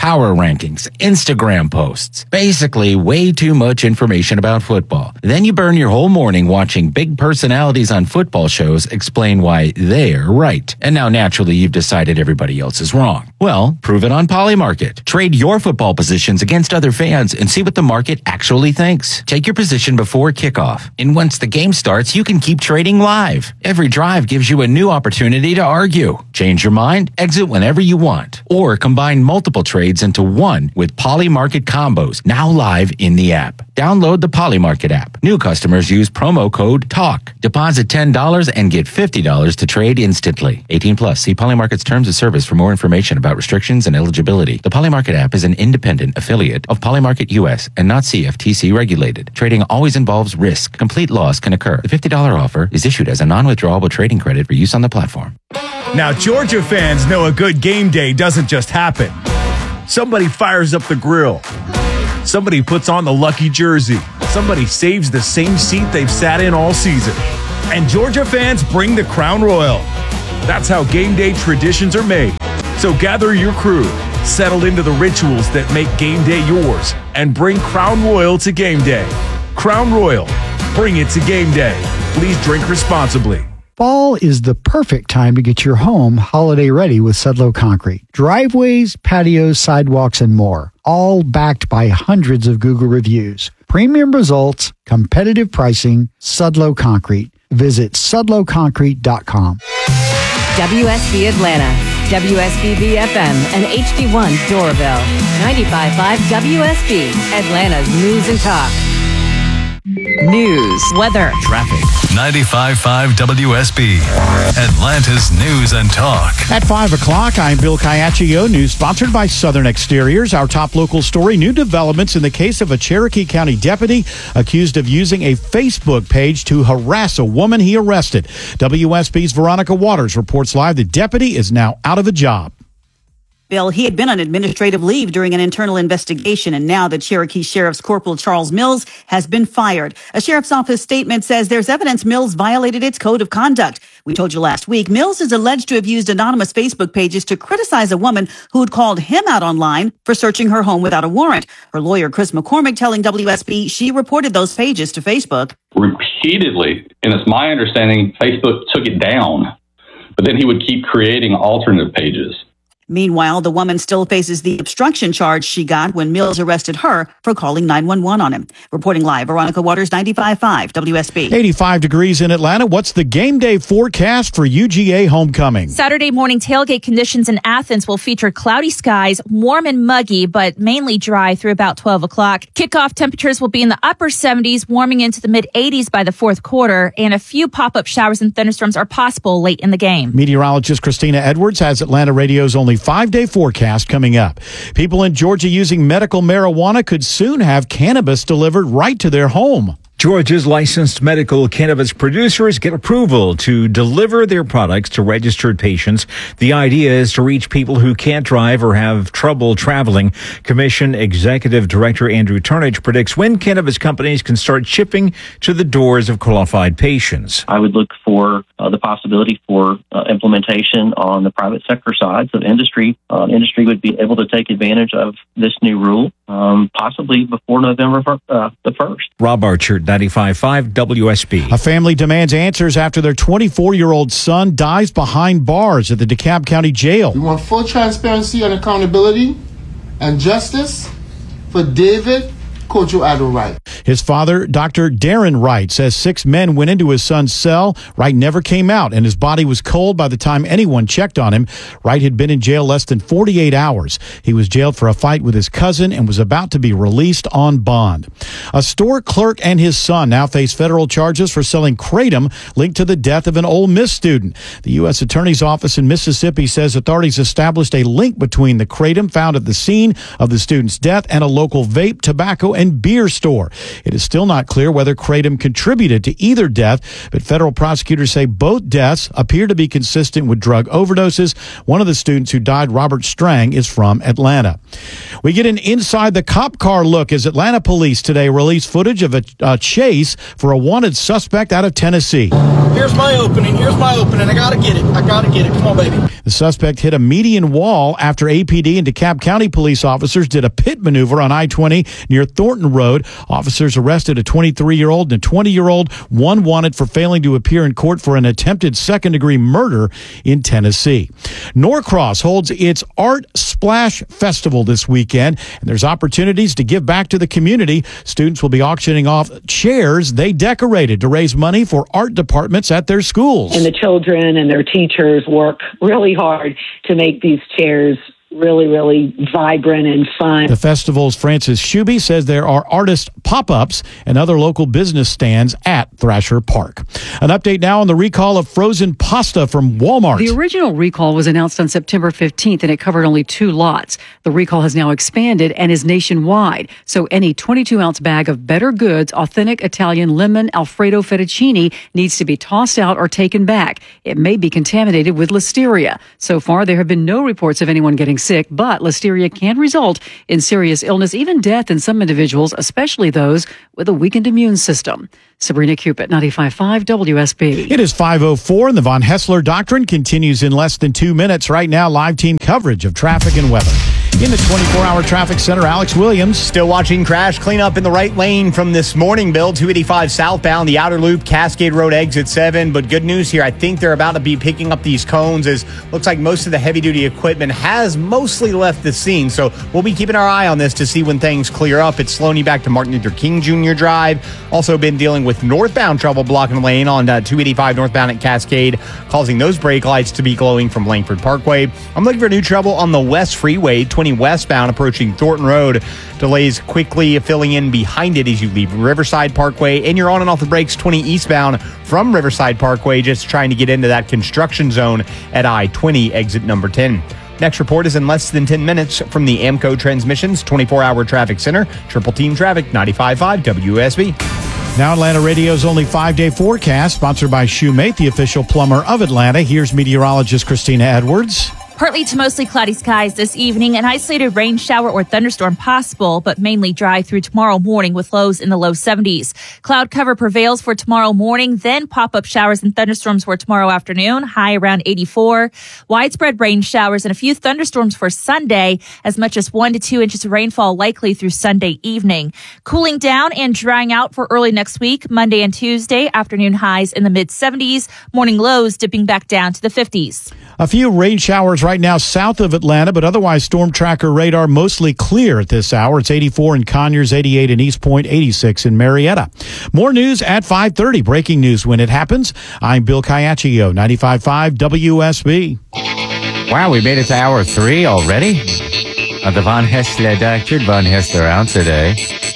power rankings, Instagram posts. Basically, way too much information about football. Then you burn your whole morning watching big personalities on football shows explain why they're right. And now naturally you've decided everybody else is wrong. Well, prove it on Polymarket. Trade your football positions against other fans and see what the market actually thinks. Take your position before kickoff. And once the game starts, you can keep trading live. Every drive gives you a new opportunity to argue. Change your mind, exit whenever you want. Or combine multiple trades into one with Polymarket combos, now live in the app. Download the Polymarket app. New customers use promo code TALK. Deposit ten dollars and get fifty dollars to trade instantly. eighteen plus. See Polymarket's terms of service for more information about restrictions and eligibility. The Polymarket app is an independent affiliate of Polymarket U S and not C F T C regulated. Trading always involves risk. Complete loss can occur. The fifty dollars offer is issued as a non-withdrawable trading credit for use on the platform. Now, Georgia fans know a good game day doesn't just happen. Somebody fires up the grill. Somebody puts on the lucky jersey. Somebody saves the same seat they've sat in all season. And Georgia fans bring the Crown Royal. That's how game day traditions are made. So gather your crew, settle into the rituals that make game day yours, and bring Crown Royal to game day. Crown Royal, bring it to game day. Please drink responsibly. Fall is the perfect time to get your home holiday ready with Sudlow Concrete. Driveways, patios, sidewalks, and more. All backed by hundreds of Google reviews. Premium results, competitive pricing, Sudlow Concrete. Visit sudlow concrete dot com. W S B Atlanta, W S B B F M, and H D one Doraville. ninety-five point five W S B, Atlanta's news and talk. News, weather, traffic. ninety-five point five W S B, Atlanta's news and talk. At five o'clock, I'm Bill Caiaccio. News sponsored by Southern Exteriors. Our top local story, new developments in the case of a Cherokee County deputy accused of using a Facebook page to harass a woman he arrested. W S B's Veronica Waters reports live the deputy is now out of a job. Bill, he had been on administrative leave during an internal investigation, and now the Cherokee Sheriff's Corporal Charles Mills has been fired. A sheriff's office statement says there's evidence Mills violated its code of conduct. We told you last week, Mills is alleged to have used anonymous Facebook pages to criticize a woman who had called him out online for searching her home without a warrant. Her lawyer, Chris McCormick, telling W S B she reported those pages to Facebook. Repeatedly, and it's my understanding Facebook took it down, but then he would keep creating alternate pages. Meanwhile, the woman still faces the obstruction charge she got when Mills arrested her for calling nine one one on him. Reporting live, Veronica Waters, ninety-five point five W S B. eighty-five degrees in Atlanta. What's the game day forecast for U G A homecoming? Saturday morning tailgate conditions in Athens will feature cloudy skies, warm and muggy, but mainly dry through about twelve o'clock. Kickoff temperatures will be in the upper seventies, warming into the mid eighties by the fourth quarter, and a few pop-up showers and thunderstorms are possible late in the game. Meteorologist Christina Edwards has Atlanta Radio's only five-day forecast coming up. People in Georgia using medical marijuana could soon have cannabis delivered right to their home. Georgia's licensed medical cannabis producers get approval to deliver their products to registered patients. The idea is to reach people who can't drive or have trouble traveling. Commission Executive Director Andrew Turnage predicts when cannabis companies can start shipping to the doors of qualified patients. I would look for uh, the possibility for uh, implementation on the private sector side. So industry, uh, industry would be able to take advantage of this new rule, um, possibly before November uh, the first. Rob Archer, ninety-five point five W S B. A family demands answers after their twenty-four-year-old son dies behind bars at the DeKalb County Jail. We want full transparency and accountability and justice for David Kojo Wright. His father, Doctor Darren Wright, says six men went into his son's cell. Wright never came out, and his body was cold by the time anyone checked on him. Wright had been in jail less than forty-eight hours. He was jailed for a fight with his cousin and was about to be released on bond. A store clerk and his son now face federal charges for selling kratom linked to the death of an Ole Miss student. The U S Attorney's Office in Mississippi says authorities established a link between the kratom found at the scene of the student's death and a local vape, tobacco, and beer store. It is still not clear whether kratom contributed to either death, but federal prosecutors say both deaths appear to be consistent with drug overdoses. One of the students who died, Robert Strang, is from Atlanta. We get an inside the cop car look as Atlanta police today released footage of a, a chase for a wanted suspect out of Tennessee. Here's my opening. Here's my opening. I gotta get it. I gotta get it. Come on, baby. The suspect hit a median wall after A P D and DeKalb County police officers did a pit maneuver on I twenty near Thornton Road. Officers arrested a twenty-three-year-old and a twenty-year-old, one wanted for failing to appear in court for an attempted second-degree murder in Tennessee. Norcross holds its Art Splash Festival this weekend, and there's opportunities to give back to the community. Students will be auctioning off chairs they decorated to raise money for art departments at their schools. And the children and their teachers work really hard to make these chairs really, really vibrant and fun. The festival's Francis Shuby says there are artist pop-ups and other local business stands at Thrasher Park. An update now on the recall of frozen pasta from Walmart. The original recall was announced on September fifteenth, and it covered only two lots. The recall has now expanded and is nationwide, so any twenty-two ounce bag of Better Goods authentic Italian lemon Alfredo fettuccine needs to be tossed out or taken back. It may be contaminated with listeria. So far, there have been no reports of anyone getting sick, but listeria can result in serious illness, even death in some individuals, especially those with a weakened immune system. Sabrina Cupid, ninety-five point five W S B. It is five oh four, and the Von Hessler Doctrine continues in less than two minutes. Right now, live team coverage of traffic and weather. In the twenty-four hour traffic center, Alex Williams. Still watching crash cleanup in the right lane from this morning, Bill. two eighty-five southbound, the outer loop, Cascade Road exit seven. But good news here, I think they're about to be picking up these cones as looks like most of the heavy-duty equipment has mostly left the scene. So we'll be keeping our eye on this to see when things clear up. It's slowing you back to Martin Luther King Junior Drive. Also been dealing with northbound trouble blocking lane on uh, two eighty-five northbound at Cascade, causing those brake lights to be glowing from Langford Parkway. I'm looking for new trouble on the West Freeway, twenty westbound approaching Thornton Road. Delays quickly filling in behind it as you leave Riverside Parkway, and you're on and off the brakes twenty eastbound from Riverside Parkway, just trying to get into that construction zone at I twenty exit number ten. Next report is in less than ten minutes from the Amco Transmissions twenty-four hour Traffic Center. Triple Team Traffic, ninety-five point five W S B. Now Atlanta Radio's only five-day forecast, sponsored by Shoemate, the official plumber of Atlanta. Here's meteorologist Christina Edwards. Partly to mostly cloudy skies this evening. An isolated rain shower or thunderstorm possible, but mainly dry through tomorrow morning with lows in the low seventies. Cloud cover prevails for tomorrow morning, then pop-up showers and thunderstorms for tomorrow afternoon, high around eighty-four. Widespread rain showers and a few thunderstorms for Sunday, as much as one to two inches of rainfall likely through Sunday evening. Cooling down and drying out for early next week, Monday and Tuesday, afternoon highs in the mid seventies, morning lows dipping back down to the fifties. A few rain showers right now south of Atlanta, but otherwise storm tracker radar mostly clear at this hour. It's eighty-four in Conyers, eighty-eight in East Point, eighty-six in Marietta. More news at five thirty. Breaking news when it happens. I'm Bill Caiaccio, ninety-five point five W S B. Wow, we made it to hour three already of the Von Hessler Doctrine, Von Hessler Answer Day.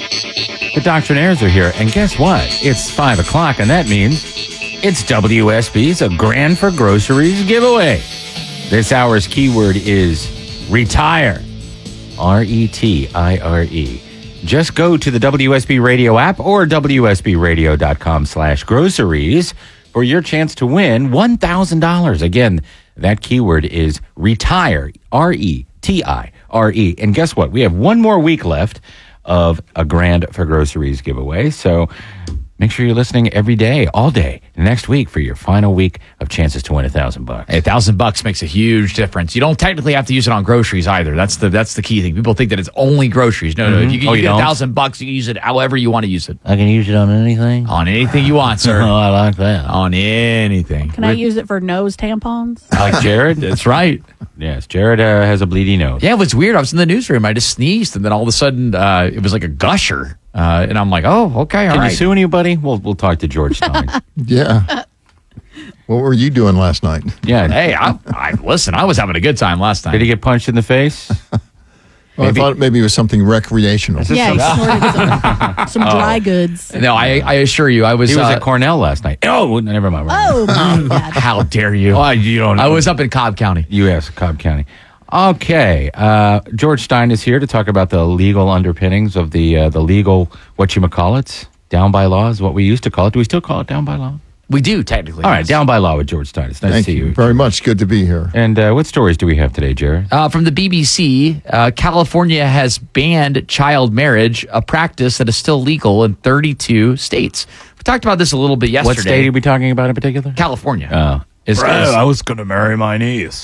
The Doctrinaires are here, and guess what? It's five o'clock, and that means it's W S B's A Grand for Groceries giveaway. This hour's keyword is retire. R E T I R E. Just go to the W S B Radio app or W S B radio dot com slash groceries for your chance to win one thousand dollars. Again, that keyword is retire. R E T I R E. And guess what? We have one more week left of A Grand for Groceries giveaway. So make sure you're listening every day, all day, next week for your final week of chances to win a thousand bucks. A thousand bucks makes a huge difference. You don't technically have to use it on groceries either. That's the that's the key thing. People think that it's only groceries. No, mm-hmm. no. If you, you, oh, you you get don't? a thousand bucks, you can use it however you want to use it. I can use it on anything? On anything you want, sir. Oh, I like that. On anything. Can I use it for nose tampons? Like Jared? That's right. Yes, Jared uh, has a bleedy nose. Yeah, it was weird. I was in the newsroom. I just sneezed, and then all of a sudden, uh, it was like a gusher. Uh, and I'm like, oh, okay, all Can right. you sue anybody? We'll we'll talk to George Stein. Yeah. What were you doing last night? Yeah. Hey, I, I listen. I was having a good time last night. Did he get punched in the face? Well, I thought maybe it was something recreational. Yeah, he snorted some, some dry goods. No, I, I assure you, I was. He was uh, at Cornell last night. Oh, never mind. Oh, my God. How dare you? Oh, you don't know. I was up in Cobb County. U S Cobb County. Okay, uh, George Stein is here to talk about the legal underpinnings of the uh, the legal whatchamacallits, down by law is what we used to call it. Do we still call it down by law? We do, technically. All right, yes. down by law with George Stein. It's nice Thank to see you you. very much. Good to be here. And uh, what stories do we have today, Jared? Uh, from the B B C, uh, California has banned child marriage, a practice that is still legal in thirty-two states. We talked about this a little bit yesterday. What state are we talking about in particular? California. Oh. Is, Bro, is- I was going to marry my niece.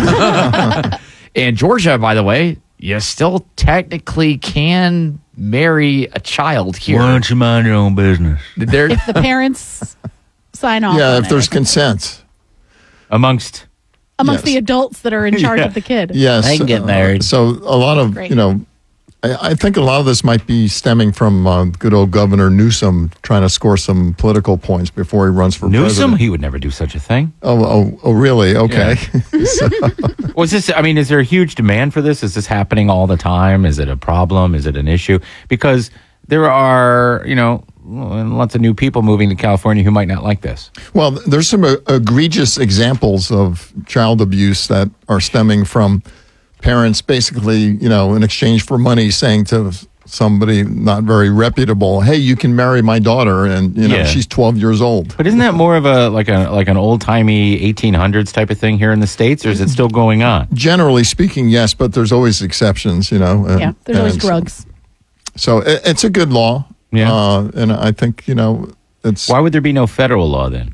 And Georgia, by the way, you still technically can marry a child here. Why don't you mind your own business? There, If the parents sign off. Yeah, on if there's it. consent. Amongst amongst Yes. the adults that are in charge Yeah. of the kid. Yes. They can get uh, married. so a lot of, Great. you know, I, I think a lot of this might be stemming from uh, good old Governor Newsom trying to score some political points before he runs for Newsom? president. He would never do such a thing. Oh, oh, oh, really? Okay. So- Was this? I mean, is there a huge demand for this? Is this happening all the time? Is it a problem? Is it an issue? Because there are, you know, lots of new people moving to California who might not like this. Well, there's some uh, egregious examples of child abuse that are stemming from parents basically, you know, in exchange for money saying to somebody not very reputable, hey, you can marry my daughter, and, you know, Yeah. she's twelve years old. But isn't that more of a like a like an old timey eighteen hundreds type of thing here in the States, or is it still going on? Generally speaking, yes, but there's always exceptions, you know. and- Yeah, there's always and drugs. So it, it's a good law. Yeah. Uh, and I think, you know, it's. Why would there be no federal law then?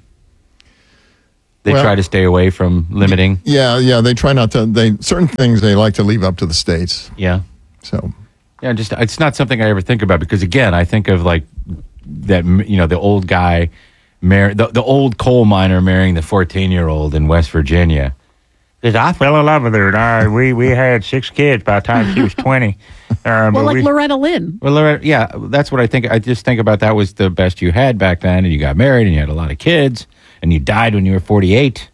They Well- try to stay away from limiting. Yeah, yeah, they try not to. They certain things they like to leave up to the states. Yeah. So. Yeah, just it's not something I ever think about because again, I think of like that you know the old guy, mar- the the old coal miner marrying the fourteen year old in West Virginia. Says, I fell in love with her. And I, we we had six kids by the time she was twenty. Uh, Well, but like we- Loretta Lynn. Well, Loretta, yeah, that's what I think. I just think about that was the best you had back then, and you got married, and you had a lot of kids, and you died when you were forty-eight.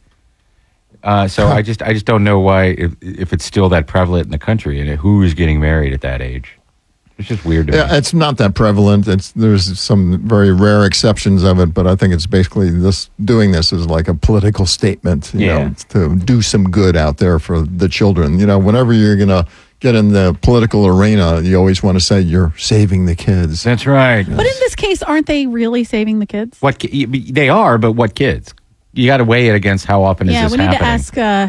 Uh, so I just, I just don't know why if, if it's still that prevalent in the country, and who is getting married at that age. It's just weird to me. Yeah, it's not that prevalent. It's there's some very rare exceptions of it, but I think it's basically this doing this is like a political statement, you Yeah. know, to do some good out there for the children. You know, whenever you're gonna get in the political arena, you always want to say you're saving the kids. That's right. But in this case, aren't they really saving the kids? What ki- they are, but what kids? You got to weigh it against how often yeah, is we this need happening. to ask, uh,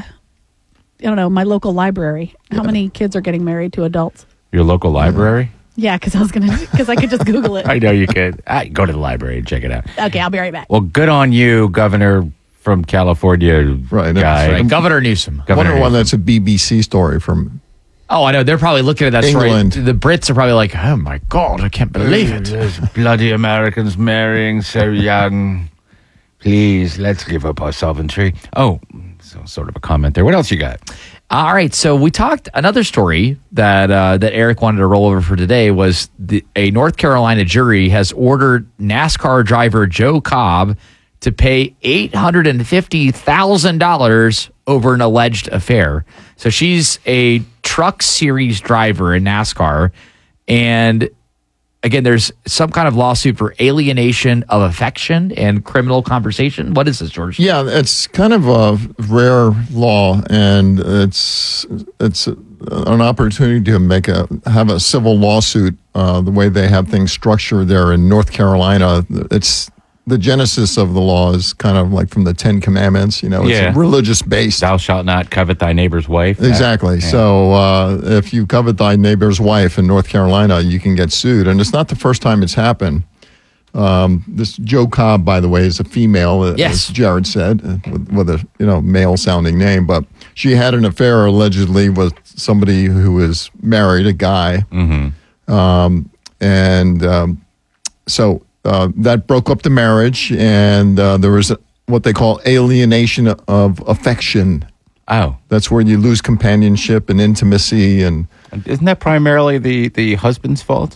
I don't know, my local library. How many kids are getting married to adults? Your local library? Yeah, because I was going to, because I could just Google it. I know you could. I, go to the library and check it out. Okay, I'll be right back. Well, good on you, Governor from California Right, guy. that's right. Governor Newsom. I Governor wonder why Newsom. that's a B B C story from. Oh, I know. They're probably looking at that England. story. The Brits are probably like, oh my God, I can't believe it. Those bloody Americans marrying so young. Please, let's give up our sovereignty. Oh, so sort of a comment there. What else you got? All right, so we talked another story that uh, that Eric wanted to roll over for today was the, a North Carolina jury has ordered NASCAR driver Joe Cobb to pay eight hundred and fifty thousand dollars over an alleged affair. So she's a Truck Series driver in NASCAR, and again, there's some kind of lawsuit for alienation of affection and criminal conversation. What is this, George? Yeah, it's kind of a rare law, and it's it's an opportunity to make a have a civil lawsuit. Uh, the way they have things structured there in North Carolina, it's the genesis of the law is kind of like from the Ten Commandments. You know, it's Yeah. religious based. Thou shalt not covet thy neighbor's wife. Exactly. Yeah. So uh, if you covet thy neighbor's wife in North Carolina, you can get sued. And it's not the first time it's happened. Um, this Joe Cobb, by the way, is a female, uh, Yes. as Jared said, uh, with, with a you know male-sounding name. But she had an affair allegedly with somebody who was married, a guy. Mm-hmm. Um, and um, so uh, that broke up the marriage, and uh, there was a, what they call alienation of affection. Oh. That's where you lose companionship and intimacy. And Isn't that primarily the, the husband's fault?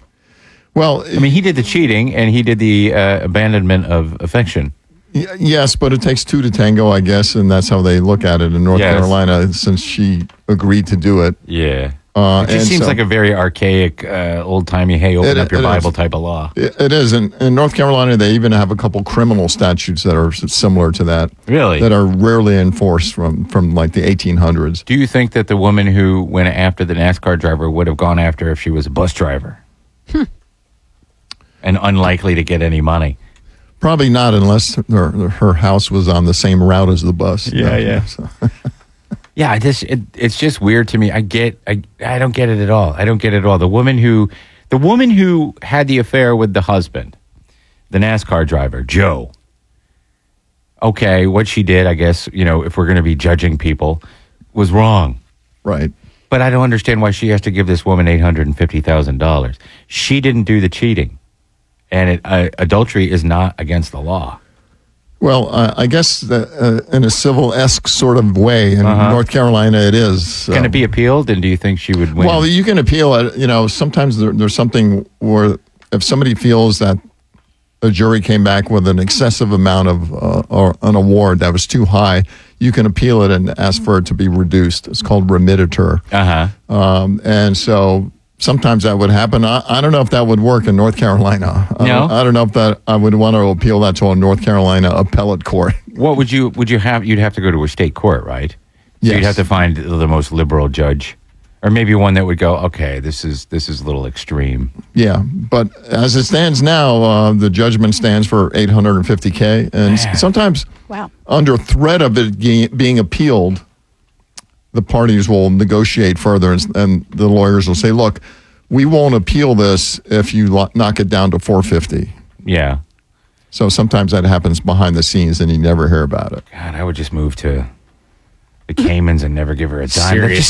Well, I mean, he did the cheating and he did the uh, abandonment of affection. y- yes, but it takes two to tango, I guess, and that's how they look at it in North Yes. Carolina since she agreed to do it. Yeah. Uh, It just and seems so- like a very archaic, uh, old-timey, hey, open It- up your it is. Bible type of law. It, it is. In, in North Carolina, they even have a couple criminal statutes that are s- similar to that. Really? That are rarely enforced from, from like the eighteen hundreds. Do you think that the woman who went after the NASCAR driver would have gone after her if she was a bus driver? And unlikely to get any money. Probably not unless her, her house was on the same route as the bus. Yeah, No, yeah. so- Yeah, I just it, it's just weird to me. I get I I don't get it at all. I don't get it at all. The woman who the woman who had the affair with the husband, the NASCAR driver, Joe. Okay, what she did, I guess, you know, if we're going to be judging people, was wrong. Right. But I don't understand why she has to give this woman eight hundred fifty thousand dollars. She didn't do the cheating. And it, uh, adultery is not against the law. Well, uh, I guess that, uh, in a civil-esque sort of way in Uh-huh. North Carolina, it is. Can Um, it be appealed? And do you think she would win? Well, you can appeal it. You know, sometimes there, there's something where if somebody feels that a jury came back with an excessive amount of uh, or an award that was too high, you can appeal it and ask for it to be reduced. It's called remittiture. Uh-huh. Um, and so sometimes that would happen. I, I don't know if that would work in North Carolina. I No? don't, I don't know if that I would want to appeal that to a North Carolina appellate court. What would you would you have? You'd have to go to a state court, right? So Yes. you'd have to find the most liberal judge, or maybe one that would go, okay, this is this is a little extreme. Yeah, but as it stands now, uh, the judgment stands for eight hundred fifty K, and s- sometimes Wow. under threat of it ge- being appealed, the parties will negotiate further, and, s- and the lawyers will say, "Look, we won't appeal this if you lo- knock it down to four fifty." Yeah. So sometimes that happens behind the scenes, and you never hear about it. God, I would just move to the Caymans and never give her a dime. That Serious. just